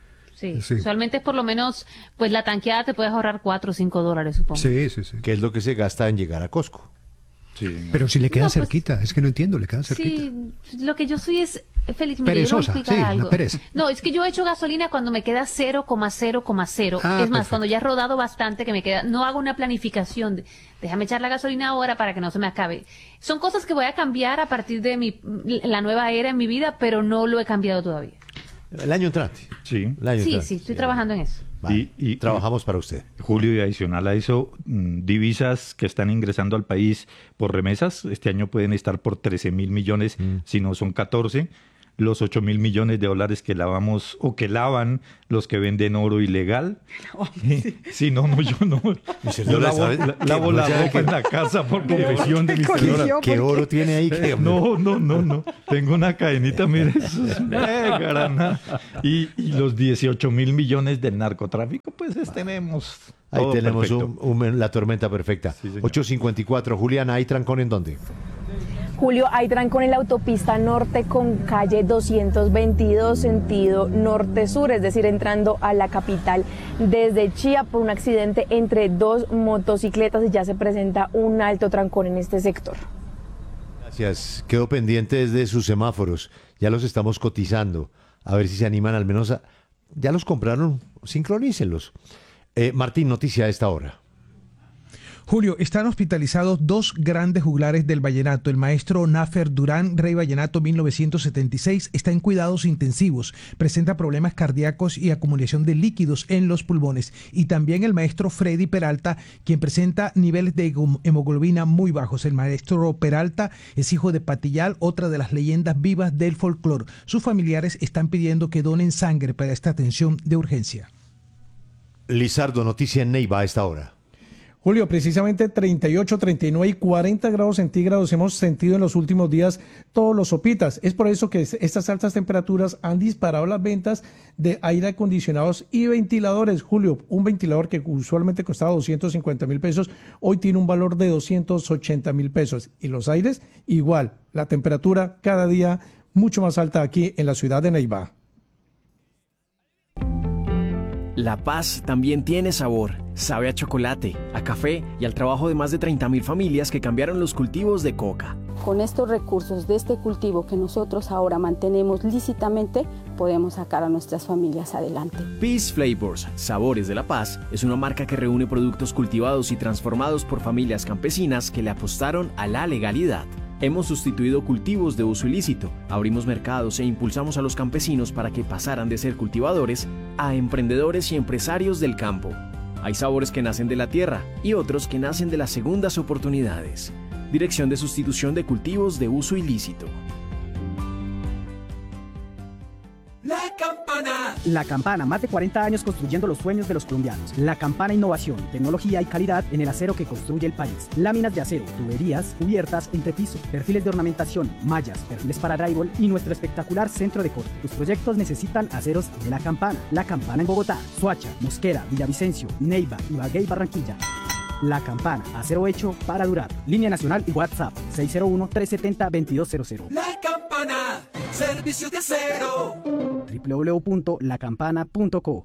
Sí. Sí. Usualmente es por lo menos, pues la tanqueada te puedes ahorrar cuatro o cinco dólares, supongo. Sí, sí, sí. ¿Qué es lo que se gasta en llegar a Costco? Sí. Pero si le queda no, pues, cerquita, es que no entiendo, le queda cerquita. Sí, lo que yo soy es, Félix, me perezosa, sí, algo. La pereza. No, es que yo echo gasolina cuando me queda cero coma cero coma cero. Ah, es más, perfecto. Cuando ya he rodado bastante, que me queda, no hago una planificación de, déjame echar la gasolina ahora para que no se me acabe. Son cosas que voy a cambiar a partir de mi, la nueva era en mi vida, pero no lo he cambiado todavía. El año entrante. Sí. El año sí, entrante. sí, estoy sí. trabajando en eso. Vale. Y, y trabajamos para usted. Julio, y adicional a eso, divisas que están ingresando al país por remesas, este año pueden estar por trece mil millones, mm. si no son catorce. Los ocho mil millones de dólares que lavamos o que lavan los que venden oro ilegal. Oh, sí. sí, no, no, yo no. Yo lavo la, lavo la ropa que... en la casa por confesión de mi señora. ¿Qué oro tiene ahí? Eh, no, no, no, no. Tengo una cadenita, mire, eso es grana. Y, y los dieciocho mil millones del narcotráfico, pues es, tenemos. Ahí tenemos un, un, la tormenta perfecta. Sí, ocho cincuenta y cuatro. Juliana, ¿hay trancón en dónde? Julio, hay trancón en la autopista norte con calle doscientos veintidós, sentido norte-sur, es decir, entrando a la capital desde Chía por un accidente entre dos motocicletas y ya se presenta un alto trancón en este sector. Gracias. Quedo pendiente desde sus semáforos. Ya los estamos cotizando. A ver si se animan al menos a... Ya los compraron, sincronícenlos. Eh, Martín, noticia a esta hora. Julio, están hospitalizados dos grandes juglares del vallenato. El maestro Nafer Durán, Rey Vallenato mil novecientos setenta y seis, está en cuidados intensivos. Presenta problemas cardíacos y acumulación de líquidos en los pulmones. Y también el maestro Freddy Peralta, quien presenta niveles de hemoglobina muy bajos. El maestro Peralta es hijo de Patillal, otra de las leyendas vivas del folclore. Sus familiares están pidiendo que donen sangre para esta atención de urgencia. Lizardo, noticia en Neiva a esta hora. Julio, precisamente treinta y ocho, treinta y nueve y cuarenta grados centígrados hemos sentido en los últimos días todos los sopitas. Es por eso que estas altas temperaturas han disparado las ventas de aire acondicionados y ventiladores. Julio, un ventilador que usualmente costaba doscientos cincuenta mil pesos, hoy tiene un valor de doscientos ochenta mil pesos. Y los aires, igual. La temperatura cada día mucho más alta aquí en la ciudad de Neiva. La paz también tiene sabor. Sabe a chocolate, a café y al trabajo de más de treinta mil familias que cambiaron los cultivos de coca. Con estos recursos de este cultivo que nosotros ahora mantenemos lícitamente, podemos sacar a nuestras familias adelante. Peace Flavors, Sabores de la Paz, es una marca que reúne productos cultivados y transformados por familias campesinas que le apostaron a la legalidad. Hemos sustituido cultivos de uso ilícito, abrimos mercados e impulsamos a los campesinos para que pasaran de ser cultivadores a emprendedores y empresarios del campo. Hay sabores que nacen de la tierra y otros que nacen de las segundas oportunidades. Dirección de Sustitución de Cultivos de Uso Ilícito. La Campana. La Campana, más de cuarenta años construyendo los sueños de los colombianos. La Campana, innovación, tecnología y calidad en el acero que construye el país. Láminas de acero, tuberías, cubiertas, entrepiso, perfiles de ornamentación, mallas, perfiles para drywall y nuestro espectacular centro de corte. Tus proyectos necesitan aceros de La Campana. La Campana en Bogotá, Soacha, Mosquera, Villavicencio, Neiva, Ibagué y Barranquilla. La Campana, acero hecho para durar. Línea nacional y WhatsApp seis cero uno, tres siete cero, dos dos cero cero. La Campana, servicios de acero. doble u doble u doble u punto la campana punto co.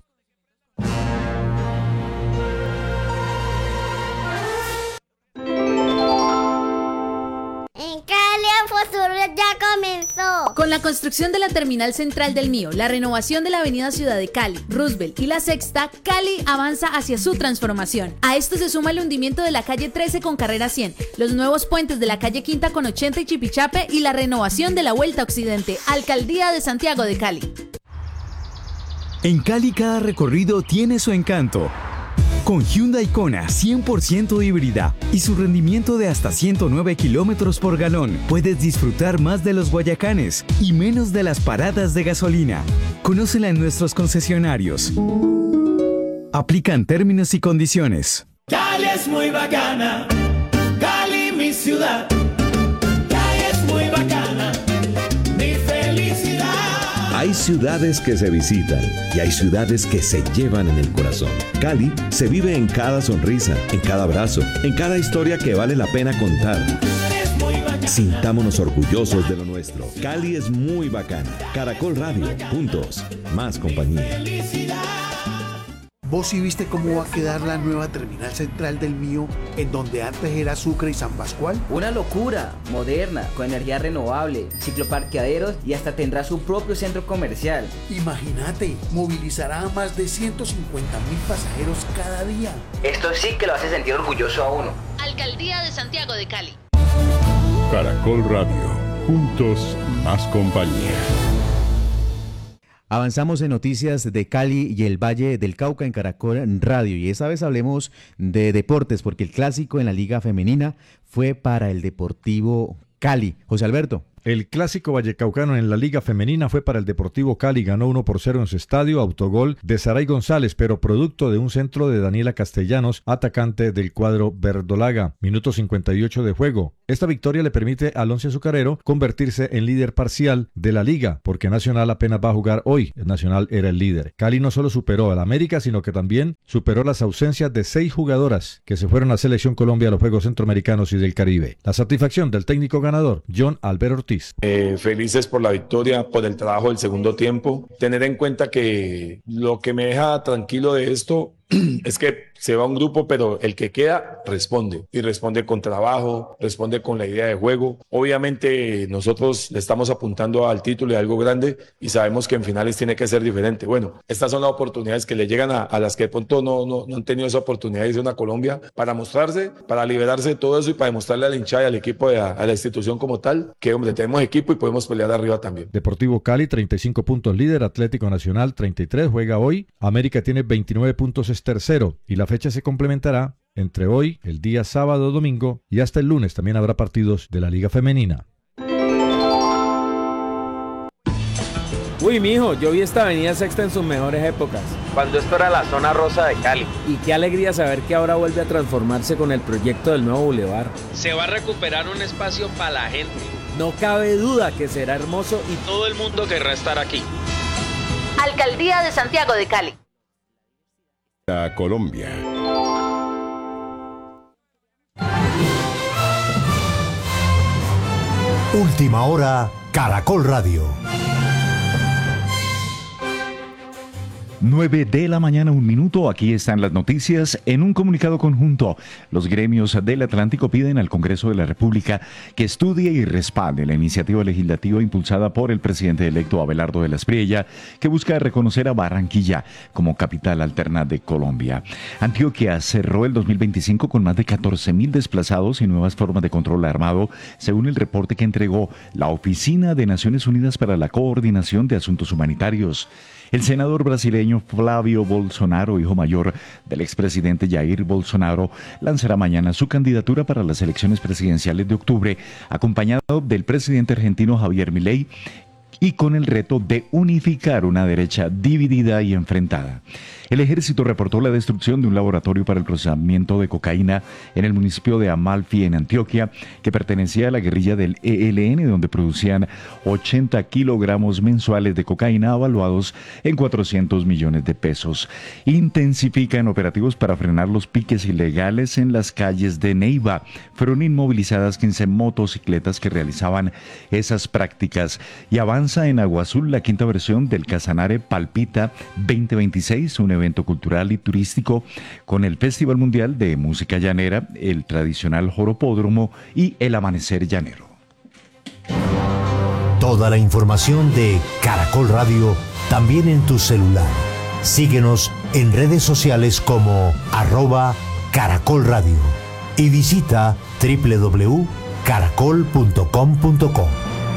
Ya comenzó. Con la construcción de la terminal central del Mío, la renovación de la avenida Ciudad de Cali, Roosevelt y la Sexta, Cali avanza hacia su transformación. A esto se suma el hundimiento de la calle trece con carrera cien, los nuevos puentes de la calle Quinta con ochenta y Chipichape y la renovación de la Vuelta Occidente. Alcaldía de Santiago de Cali. En Cali cada recorrido tiene su encanto. Con Hyundai Kona cien por ciento híbrida y su rendimiento de hasta ciento nueve kilómetros por galón, puedes disfrutar más de los Guayacanes y menos de las paradas de gasolina. Conócela en nuestros concesionarios. Aplican términos y condiciones. Cali es muy bacana, Cali mi ciudad. Cali es muy bacana, mi felicidad. Hay ciudades que se visitan y hay ciudades que se llevan en el corazón. Cali se vive en cada sonrisa, en cada abrazo, en cada historia que vale la pena contar. Sintámonos orgullosos de lo nuestro. Cali es muy bacana. Caracol Radio, juntos, más compañía. ¿Vos sí viste cómo va a quedar la nueva terminal central del Mío, en donde antes era Sucre y San Pascual? Una locura, moderna, con energía renovable, cicloparqueaderos y hasta tendrá su propio centro comercial. Imagínate, movilizará a más de ciento cincuenta mil pasajeros cada día. Esto sí que lo hace sentir orgulloso a uno. Alcaldía de Santiago de Cali. Caracol Radio, juntos más compañía. Avanzamos en noticias de Cali y el Valle del Cauca en Caracol Radio, y esta vez hablemos de deportes porque el clásico en la Liga Femenina fue para el Deportivo Cali. José Alberto. El clásico vallecaucano en la Liga Femenina fue para el Deportivo Cali, ganó uno por cero en su estadio, autogol de Saray González, pero producto de un centro de Daniela Castellanos, atacante del cuadro verdolaga. Minuto cincuenta y ocho de juego. Esta victoria le permite al Once Azucarero convertirse en líder parcial de la liga, porque Nacional apenas va a jugar hoy. El Nacional era el líder. Cali no solo superó al América, sino que también superó las ausencias de seis jugadoras que se fueron a Selección Colombia a los Juegos Centroamericanos y del Caribe. La satisfacción del técnico ganador, John Albert Ortiz. Eh, felices por la victoria, por el trabajo del segundo tiempo. Tener en cuenta que lo que me deja tranquilo de esto es que se va un grupo, pero el que queda responde, y responde con trabajo, responde con la idea de juego. Obviamente nosotros le estamos apuntando al título y a algo grande, y sabemos que en finales tiene que ser diferente. Bueno, estas son las oportunidades que le llegan a, a las que de pronto no, no, no han tenido esa oportunidad de irse a una Colombia, para mostrarse, para liberarse de todo eso y para demostrarle a la hinchada y al equipo, de, a, a la institución como tal, que hombre, tenemos equipo y podemos pelear arriba también. Deportivo Cali, treinta y cinco puntos líder, Atlético Nacional, treinta y tres, juega hoy. América tiene veintinueve puntos, es tercero, y la fecha se complementará entre hoy, el día sábado, domingo, y hasta el lunes también habrá partidos de la Liga Femenina. Uy, mijo, yo vi esta avenida Sexta en sus mejores épocas, cuando esto era la zona rosa de Cali. Y qué alegría saber que ahora vuelve a transformarse con el proyecto del nuevo bulevar. Se va a recuperar un espacio para la gente. No cabe duda que será hermoso y todo el mundo querrá estar aquí. Alcaldía de Santiago de Cali. A Colombia. Última hora, Caracol Radio. nueve de la mañana, un minuto. Aquí están las noticias. En un comunicado conjunto, los gremios del Atlántico piden al Congreso de la República que estudie y respalde la iniciativa legislativa impulsada por el presidente electo Abelardo de la Espriella, que busca reconocer a Barranquilla como capital alterna de Colombia. Antioquia cerró el dos mil veinticinco con más de catorce mil desplazados y nuevas formas de control armado, según el reporte que entregó la Oficina de Naciones Unidas para la Coordinación de Asuntos Humanitarios. El senador brasileño Flávio Bolsonaro, hijo mayor del expresidente Jair Bolsonaro, lanzará mañana su candidatura para las elecciones presidenciales de octubre, acompañado del presidente argentino Javier Milei, y con el reto de unificar una derecha dividida y enfrentada. El ejército reportó la destrucción de un laboratorio para el procesamiento de cocaína en el municipio de Amalfi, en Antioquia, que pertenecía a la guerrilla del E L N, donde producían ochenta kilogramos mensuales de cocaína avaluados en cuatrocientos millones de pesos. Intensifican operativos para frenar los piques ilegales en las calles de Neiva. Fueron inmovilizadas quince motocicletas que realizaban esas prácticas, y avanza en Agua Azul la quinta versión del Casanare Palpita veinte veintiséis, un evento cultural y turístico con el Festival Mundial de Música Llanera, el tradicional Joropódromo y el Amanecer Llanero. Toda la información de Caracol Radio también en tu celular. Síguenos en redes sociales como arroba Caracol Radio y visita doble u doble u doble u punto caracol punto com punto co.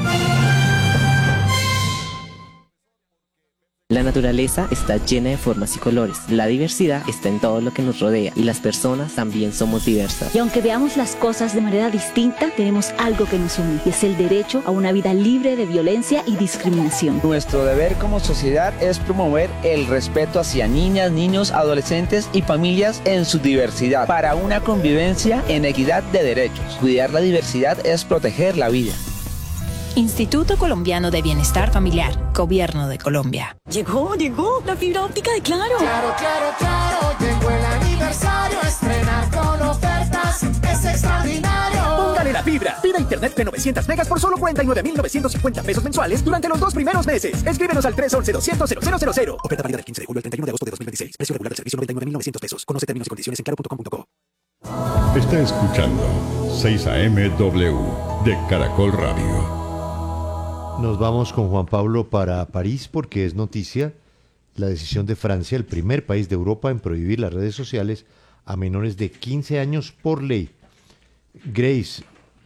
La naturaleza está llena de formas y colores. La diversidad está en todo lo que nos rodea y las personas también somos diversas. Y aunque veamos las cosas de manera distinta, tenemos algo que nos une, y es el derecho a una vida libre de violencia y discriminación. Nuestro deber como sociedad es promover el respeto hacia niñas, niños, adolescentes y familias en su diversidad, para una convivencia en equidad de derechos. Cuidar la diversidad es proteger la vida. Instituto Colombiano de Bienestar Familiar, Gobierno de Colombia. Llegó, llegó, la fibra óptica de Claro. Claro, claro, claro, llegó el aniversario, estrenar con ofertas es extraordinario. Póngale la fibra, pida y internet de novecientos megas por solo cuarenta y nueve mil novecientos cincuenta pesos mensuales durante los dos primeros meses. Escríbenos al tres once, doscientos, cero cero cero. Oferta válida del quince de julio al treinta y uno de agosto de dos mil veintiséis. Precio regular del servicio noventa y nueve mil novecientos pesos. Conoce términos y condiciones en claro punto com punto co. Está escuchando seis A M W de Caracol Radio. Nos vamos con Juan Pablo para París porque es noticia la decisión de Francia, el primer país de Europa en prohibir las redes sociales a menores de quince años por ley. Grace,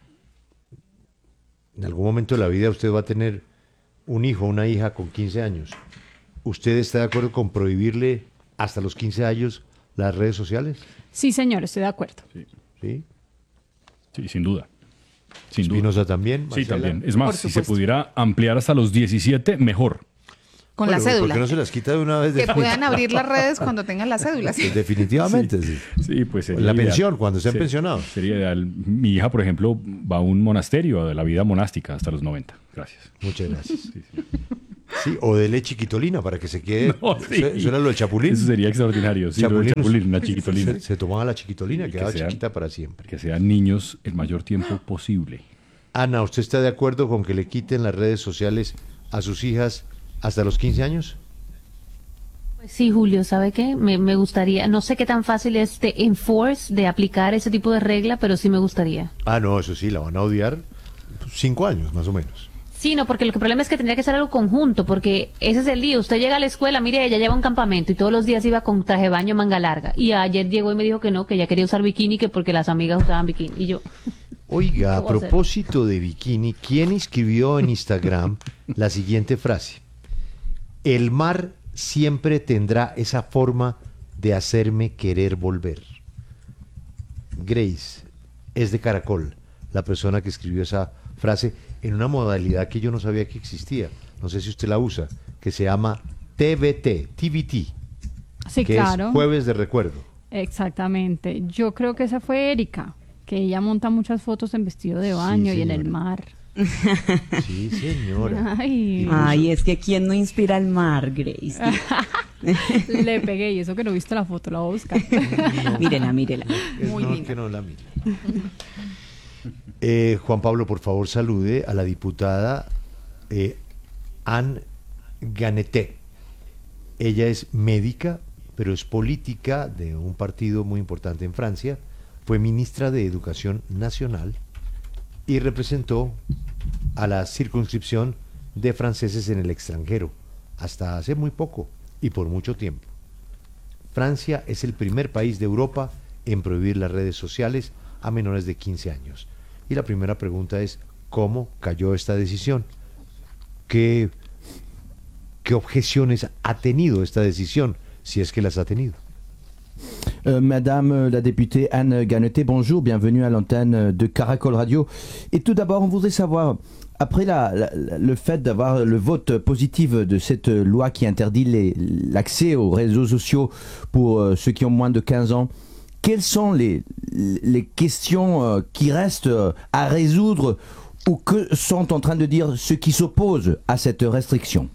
en algún momento de la vida usted va a tener un hijo o una hija con quince años. ¿Usted está de acuerdo con prohibirle hasta los quince años las redes sociales? Sí, señor, estoy de acuerdo. Sí. ¿Sí? Sí, sin duda. Sin Espinosa duda. también. Sí, Marcela. también. Es más, si se pudiera ampliar hasta los diecisiete, mejor. Con Bueno, la cédula. ¿por qué no se las quita de una vez? Que después? puedan abrir las redes cuando tengan la cédula. Sí. Definitivamente, sí. Sí, pues sería La ideal. pensión, cuando sean Sí, pensionados. Sería ideal. Mi hija, por ejemplo, va a un monasterio de la vida monástica hasta los noventa. Gracias. Muchas gracias. Sí, o dele chiquitolina para que se quede. No, sí. eso, eso era lo del chapulín. Eso sería extraordinario. Sí, lo del chapulín, la chiquitolina. Se, se tomaba la chiquitolina, Y que quedaba sean- chiquita para siempre. Que sean niños el mayor tiempo posible. Ana, ¿usted está de acuerdo con que le quiten las redes sociales a sus hijas hasta los quince años? Pues sí, Julio, ¿sabe qué? Me, me gustaría, no sé qué tan fácil es de enforce, de aplicar ese tipo de regla, pero sí me gustaría. Ah, no, eso sí, la van a odiar cinco años, más o menos. Sí, no, porque lo que el problema es que tendría que ser algo conjunto, porque ese es el día. Usted llega a la escuela, mire, ella lleva un campamento y todos los días iba con traje de baño, manga larga. Y ayer llegó y me dijo que no, que ella quería usar bikini, que porque las amigas usaban bikini. Y yo, Oiga, a ¿Qué voy a hacer? propósito de bikini, ¿quién escribió en Instagram la siguiente frase? El mar siempre tendrá esa forma de hacerme querer volver. Grace, es de Caracol, la persona que escribió esa frase en una modalidad que yo no sabía que existía. No sé si usted la usa, que se llama T V T, T V T, Sí, que claro. es Jueves de Recuerdo. Exactamente. Yo creo que esa fue Erika, que ella monta muchas fotos en vestido de baño y en el señora. mar. Sí, señora. Ay. Ay, es que ¿quién no inspira al mar, Grace? Le pegué y eso que no viste la foto, la voy a buscar. Mírela, mírela. Es Muy mejor linda. que no la mire. Eh, Juan Pablo, por favor, salude a la diputada eh, Anne Ganeté. Ella es médica, pero es política de un partido muy importante en Francia. Fue ministra de Educación Nacional y representó a la circunscripción de franceses en el extranjero hasta hace muy poco y por mucho tiempo. Francia es el primer país de Europa en prohibir las redes sociales a menores de quince años. Y la primera pregunta es, ¿cómo cayó esta decisión? ¿Qué, qué objeciones ha tenido esta decisión, si es que las ha tenido? Euh, Madame la députée Anne Ganeté, bonjour, bienvenue à l'antenne de Caracol Radio. Et tout d'abord, on voudrait savoir, après la, la, la- le fait d'avoir le vote positif de cette loi qui interdit les- l'accès aux réseaux sociaux pour euh, ceux qui ont moins de quinze ans, quelles sont les, les questions euh, qui restent euh, à résoudre ou que sont en train de dire ceux qui s'opposent à cette restriction?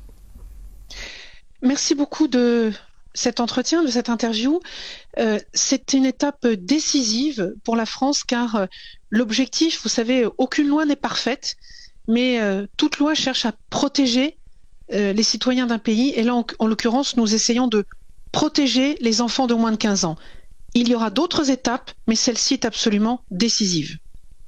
Merci beaucoup de cet entretien, de cette interview. Euh, c'est une étape décisive pour la France car euh, l'objectif, vous savez, aucune loi n'est parfaite, mais euh, toute loi cherche à protéger euh, les citoyens d'un pays. Et là, en, en l'occurrence, nous essayons de protéger les enfants de moins de quinze ans. Il y aura d'autres étapes, mais celle-ci est absolument décisive.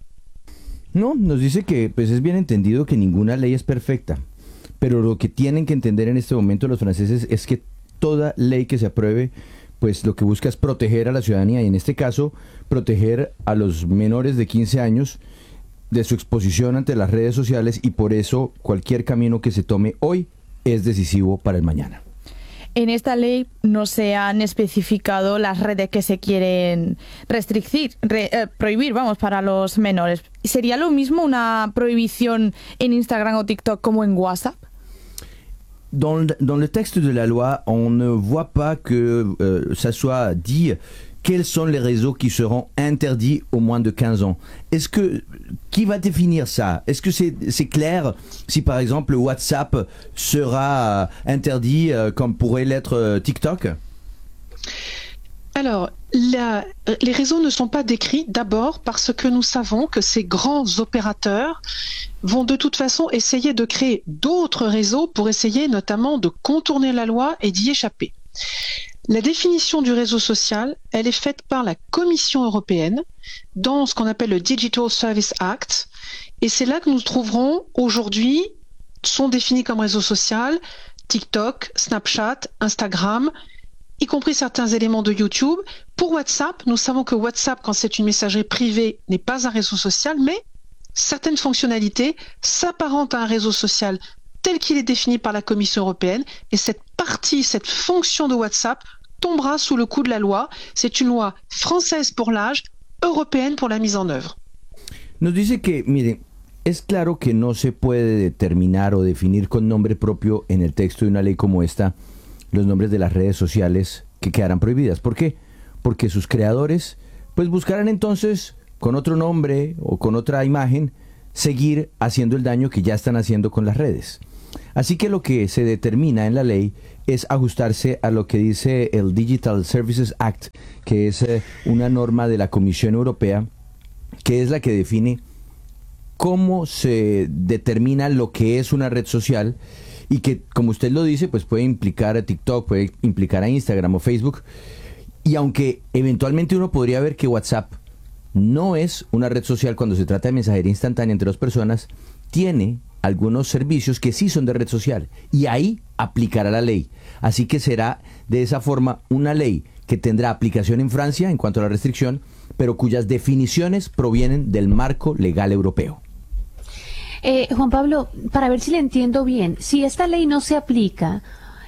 No, nos dice que pues es bien entendido que ninguna ley es perfecta, pero lo que tienen que entender en este momento los franceses es que toda ley que se apruebe, pues lo que busca es proteger a la ciudadanía y en este caso proteger a los menores de quince años de su exposición ante las redes sociales y por eso cualquier camino que se tome hoy es decisivo para el mañana. En esta ley no se han especificado las redes que se quieren restringir, re- eh, prohibir, vamos, para los menores. ¿Sería lo mismo una prohibición en Instagram o TikTok como en WhatsApp? Dans le, dans le texte de la loi, on ne voit pas que euh, ça soit dit quels sont les réseaux qui seront interdits aux moins de quinze ans. Est-ce que qui va définir ça? Est-ce que c'est c'est clair si par exemple WhatsApp sera euh, interdit euh, comme pourrait l'être euh, TikTok? Alors, la, les réseaux ne sont pas décrits d'abord parce que nous savons que ces grands opérateurs vont de toute façon essayer de créer d'autres réseaux pour essayer notamment de contourner la loi et d'y échapper. La définition du réseau social, elle est faite par la Commission européenne dans ce qu'on appelle le Digital Service Act, et c'est là que nous trouverons aujourd'hui, sont définis comme réseau social, TikTok, Snapchat, Instagram, y compris certains éléments de YouTube. Pour WhatsApp, nous savons que WhatsApp, quand c'est une messagerie privée, n'est pas un réseau social, mais certaines fonctionnalités s'apparentent à un réseau social tel qu'il est défini par la Commission européenne, et cette partie, cette fonction de WhatsApp tombera sous le coup de la loi. C'est une loi française pour l'âge, européenne pour la mise en œuvre. Nos dice que, mire, es claro que no se puede determinar o definir con nombre propio en el texto de una ley como esta los nombres de las redes sociales que quedarán prohibidas. ¿Por qué? Porque sus creadores pues buscarán entonces con otro nombre o con otra imagen seguir haciendo el daño que ya están haciendo con las redes. Así que lo que se determina en la ley es ajustarse a lo que dice el Digital Services Act, que es eh, una norma de la Comisión Europea, que es la que define cómo se determina lo que es una red social y que, como usted lo dice, pues puede implicar a TikTok, puede implicar a Instagram o Facebook. Y aunque eventualmente uno podría ver que WhatsApp no es una red social cuando se trata de mensajería instantánea entre dos personas, tiene algunos servicios que sí son de red social y ahí aplicará la ley. Así que será de esa forma una ley que tendrá aplicación en Francia en cuanto a la restricción, pero cuyas definiciones provienen del marco legal europeo. Eh, Juan Pablo, para ver si le entiendo bien, si esta ley no se aplica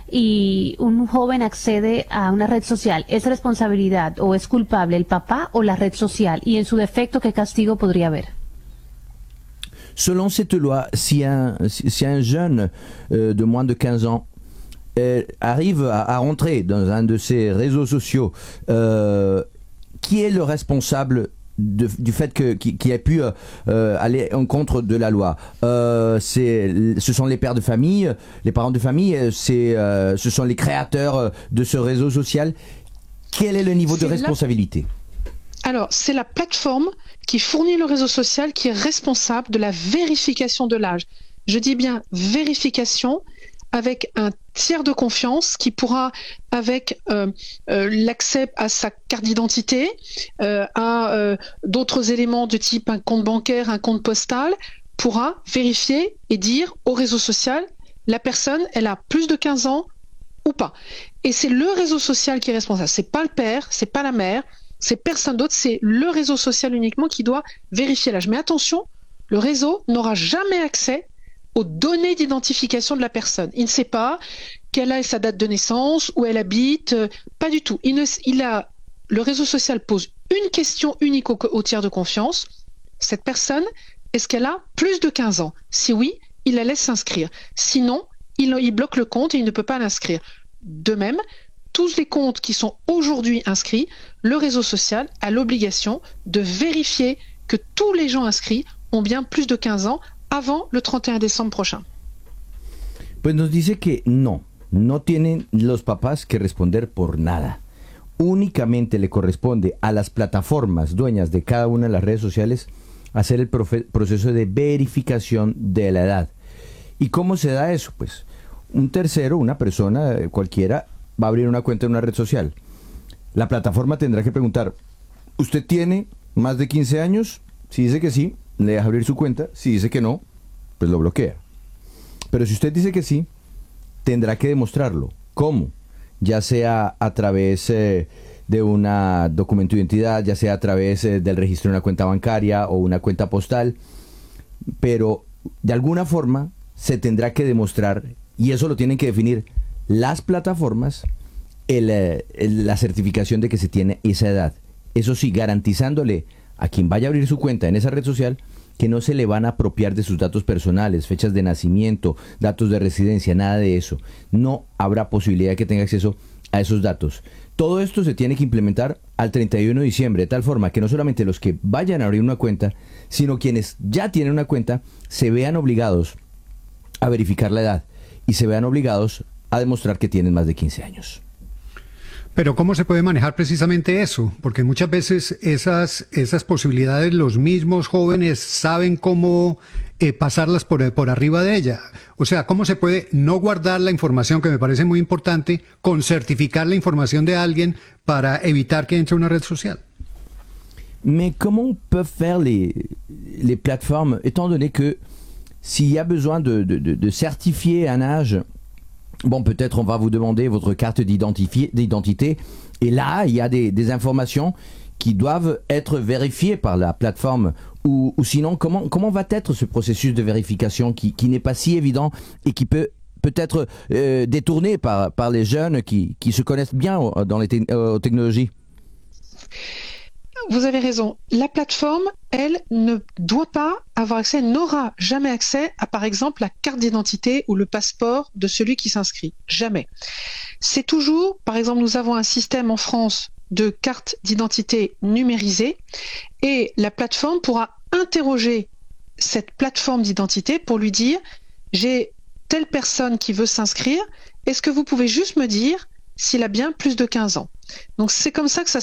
y un joven accede a una red social, ¿es responsabilidad o es culpable el papá o la red social? Y en su defecto, ¿qué castigo podría haber? Selon cette loi, si un, si un jeune euh, de moins de quinze ans euh, arrive à, à rentrer dans un de ces réseaux sociaux, euh, qui est le responsable de, du fait que, qu'il, qu'il ait pu euh, aller en contre de la loi? euh, c'est, Ce sont les pères de famille, les parents de famille, c'est, euh, ce sont les créateurs de ce réseau social. Quel est le niveau c'est de responsabilité? La... Alors, c'est la plateforme qui fournit le réseau social qui est responsable de la vérification de l'âge. Je dis bien vérification avec un tiers de confiance qui pourra, avec euh, euh, l'accès à sa carte d'identité, euh, à euh, d'autres éléments de type un compte bancaire, un compte postal, pourra vérifier et dire au réseau social, la personne, elle a plus de quinze ans ou pas. Et c'est le réseau social qui est responsable. C'est pas le père, c'est pas la mère, c'est personne d'autre, c'est le réseau social uniquement qui doit vérifier l'âge. Mais attention, le réseau n'aura jamais accès aux données d'identification de la personne. Il ne sait pas quelle est sa date de naissance, où elle habite, euh, pas du tout. Il ne, il a, le réseau social pose une question unique au, au tiers de confiance. Cette personne, est-ce qu'elle a plus de quinze ans? Si oui, il la laisse s'inscrire. Sinon, il, il bloque le compte et il ne peut pas l'inscrire. De même, tous les comptes qui sont aujourd'hui inscrits, le réseau social a l'obligation de vérifier que tous les gens inscrits ont bien plus de quinze ans avant le treinta y un décembre prochain. Pues nos dice que no, no tienen los papás que responder por nada. Únicamente le corresponde a las plataformas dueñas de cada una de las redes sociales hacer el profe- proceso de verificación de la edad. ¿Y cómo se da eso? Pues un tercero, una persona cualquiera, va a abrir una cuenta en una red social. La plataforma tendrá que preguntar, ¿usted tiene más de quince años? Si dice que sí, le deja abrir su cuenta. Si dice que no, pues lo bloquea. Pero si usted dice que sí, tendrá que demostrarlo. ¿Cómo? Ya sea a través eh, de un documento de identidad, ya sea a través eh, del registro de una cuenta bancaria o una cuenta postal, pero de alguna forma se tendrá que demostrar, y eso lo tienen que definir las plataformas, el, el, la certificación de que se tiene esa edad. Eso sí, garantizándole a quien vaya a abrir su cuenta en esa red social que no se le van a apropiar de sus datos personales, fechas de nacimiento, datos de residencia, nada de eso. No habrá posibilidad de que tenga acceso a esos datos. Todo esto se tiene que implementar al treinta y uno de diciembre, de tal forma que no solamente los que vayan a abrir una cuenta, sino quienes ya tienen una cuenta, se vean obligados a verificar la edad y se vean obligados a demostrar que tienen más de quince años. Pero ¿cómo se puede manejar precisamente eso? Porque muchas veces esas, esas posibilidades los mismos jóvenes saben cómo eh, pasarlas por, por arriba de ella. O sea, ¿cómo se puede no guardar la información, que me parece muy importante, con certificar la información de alguien para evitar que entre a una red social? Mais comment peuvent faire les, les plateformes, étant donné que s'il y a besoin de, de, de, de certifier un âge, bon, peut-être on va vous demander votre carte d'identité, et là, il y a des, des informations qui doivent être vérifiées par la plateforme, ou, ou sinon, comment, comment va être ce processus de vérification qui, qui n'est pas si évident et qui peut peut-être euh, détourné par, par les jeunes qui, qui se connaissent bien dans les te- euh, technologies? Vous avez raison. La plateforme, elle, ne doit pas avoir accès, n'aura jamais accès à, par exemple, la carte d'identité ou le passeport de celui qui s'inscrit. Jamais. C'est toujours, par exemple, nous avons un système en France de carte d'identité numérisée et la plateforme pourra interroger cette plateforme d'identité pour lui dire « J'ai telle personne qui veut s'inscrire, est-ce que vous pouvez juste me dire s'il a bien plus de quinze ans ?» Donc c'est comme ça que ça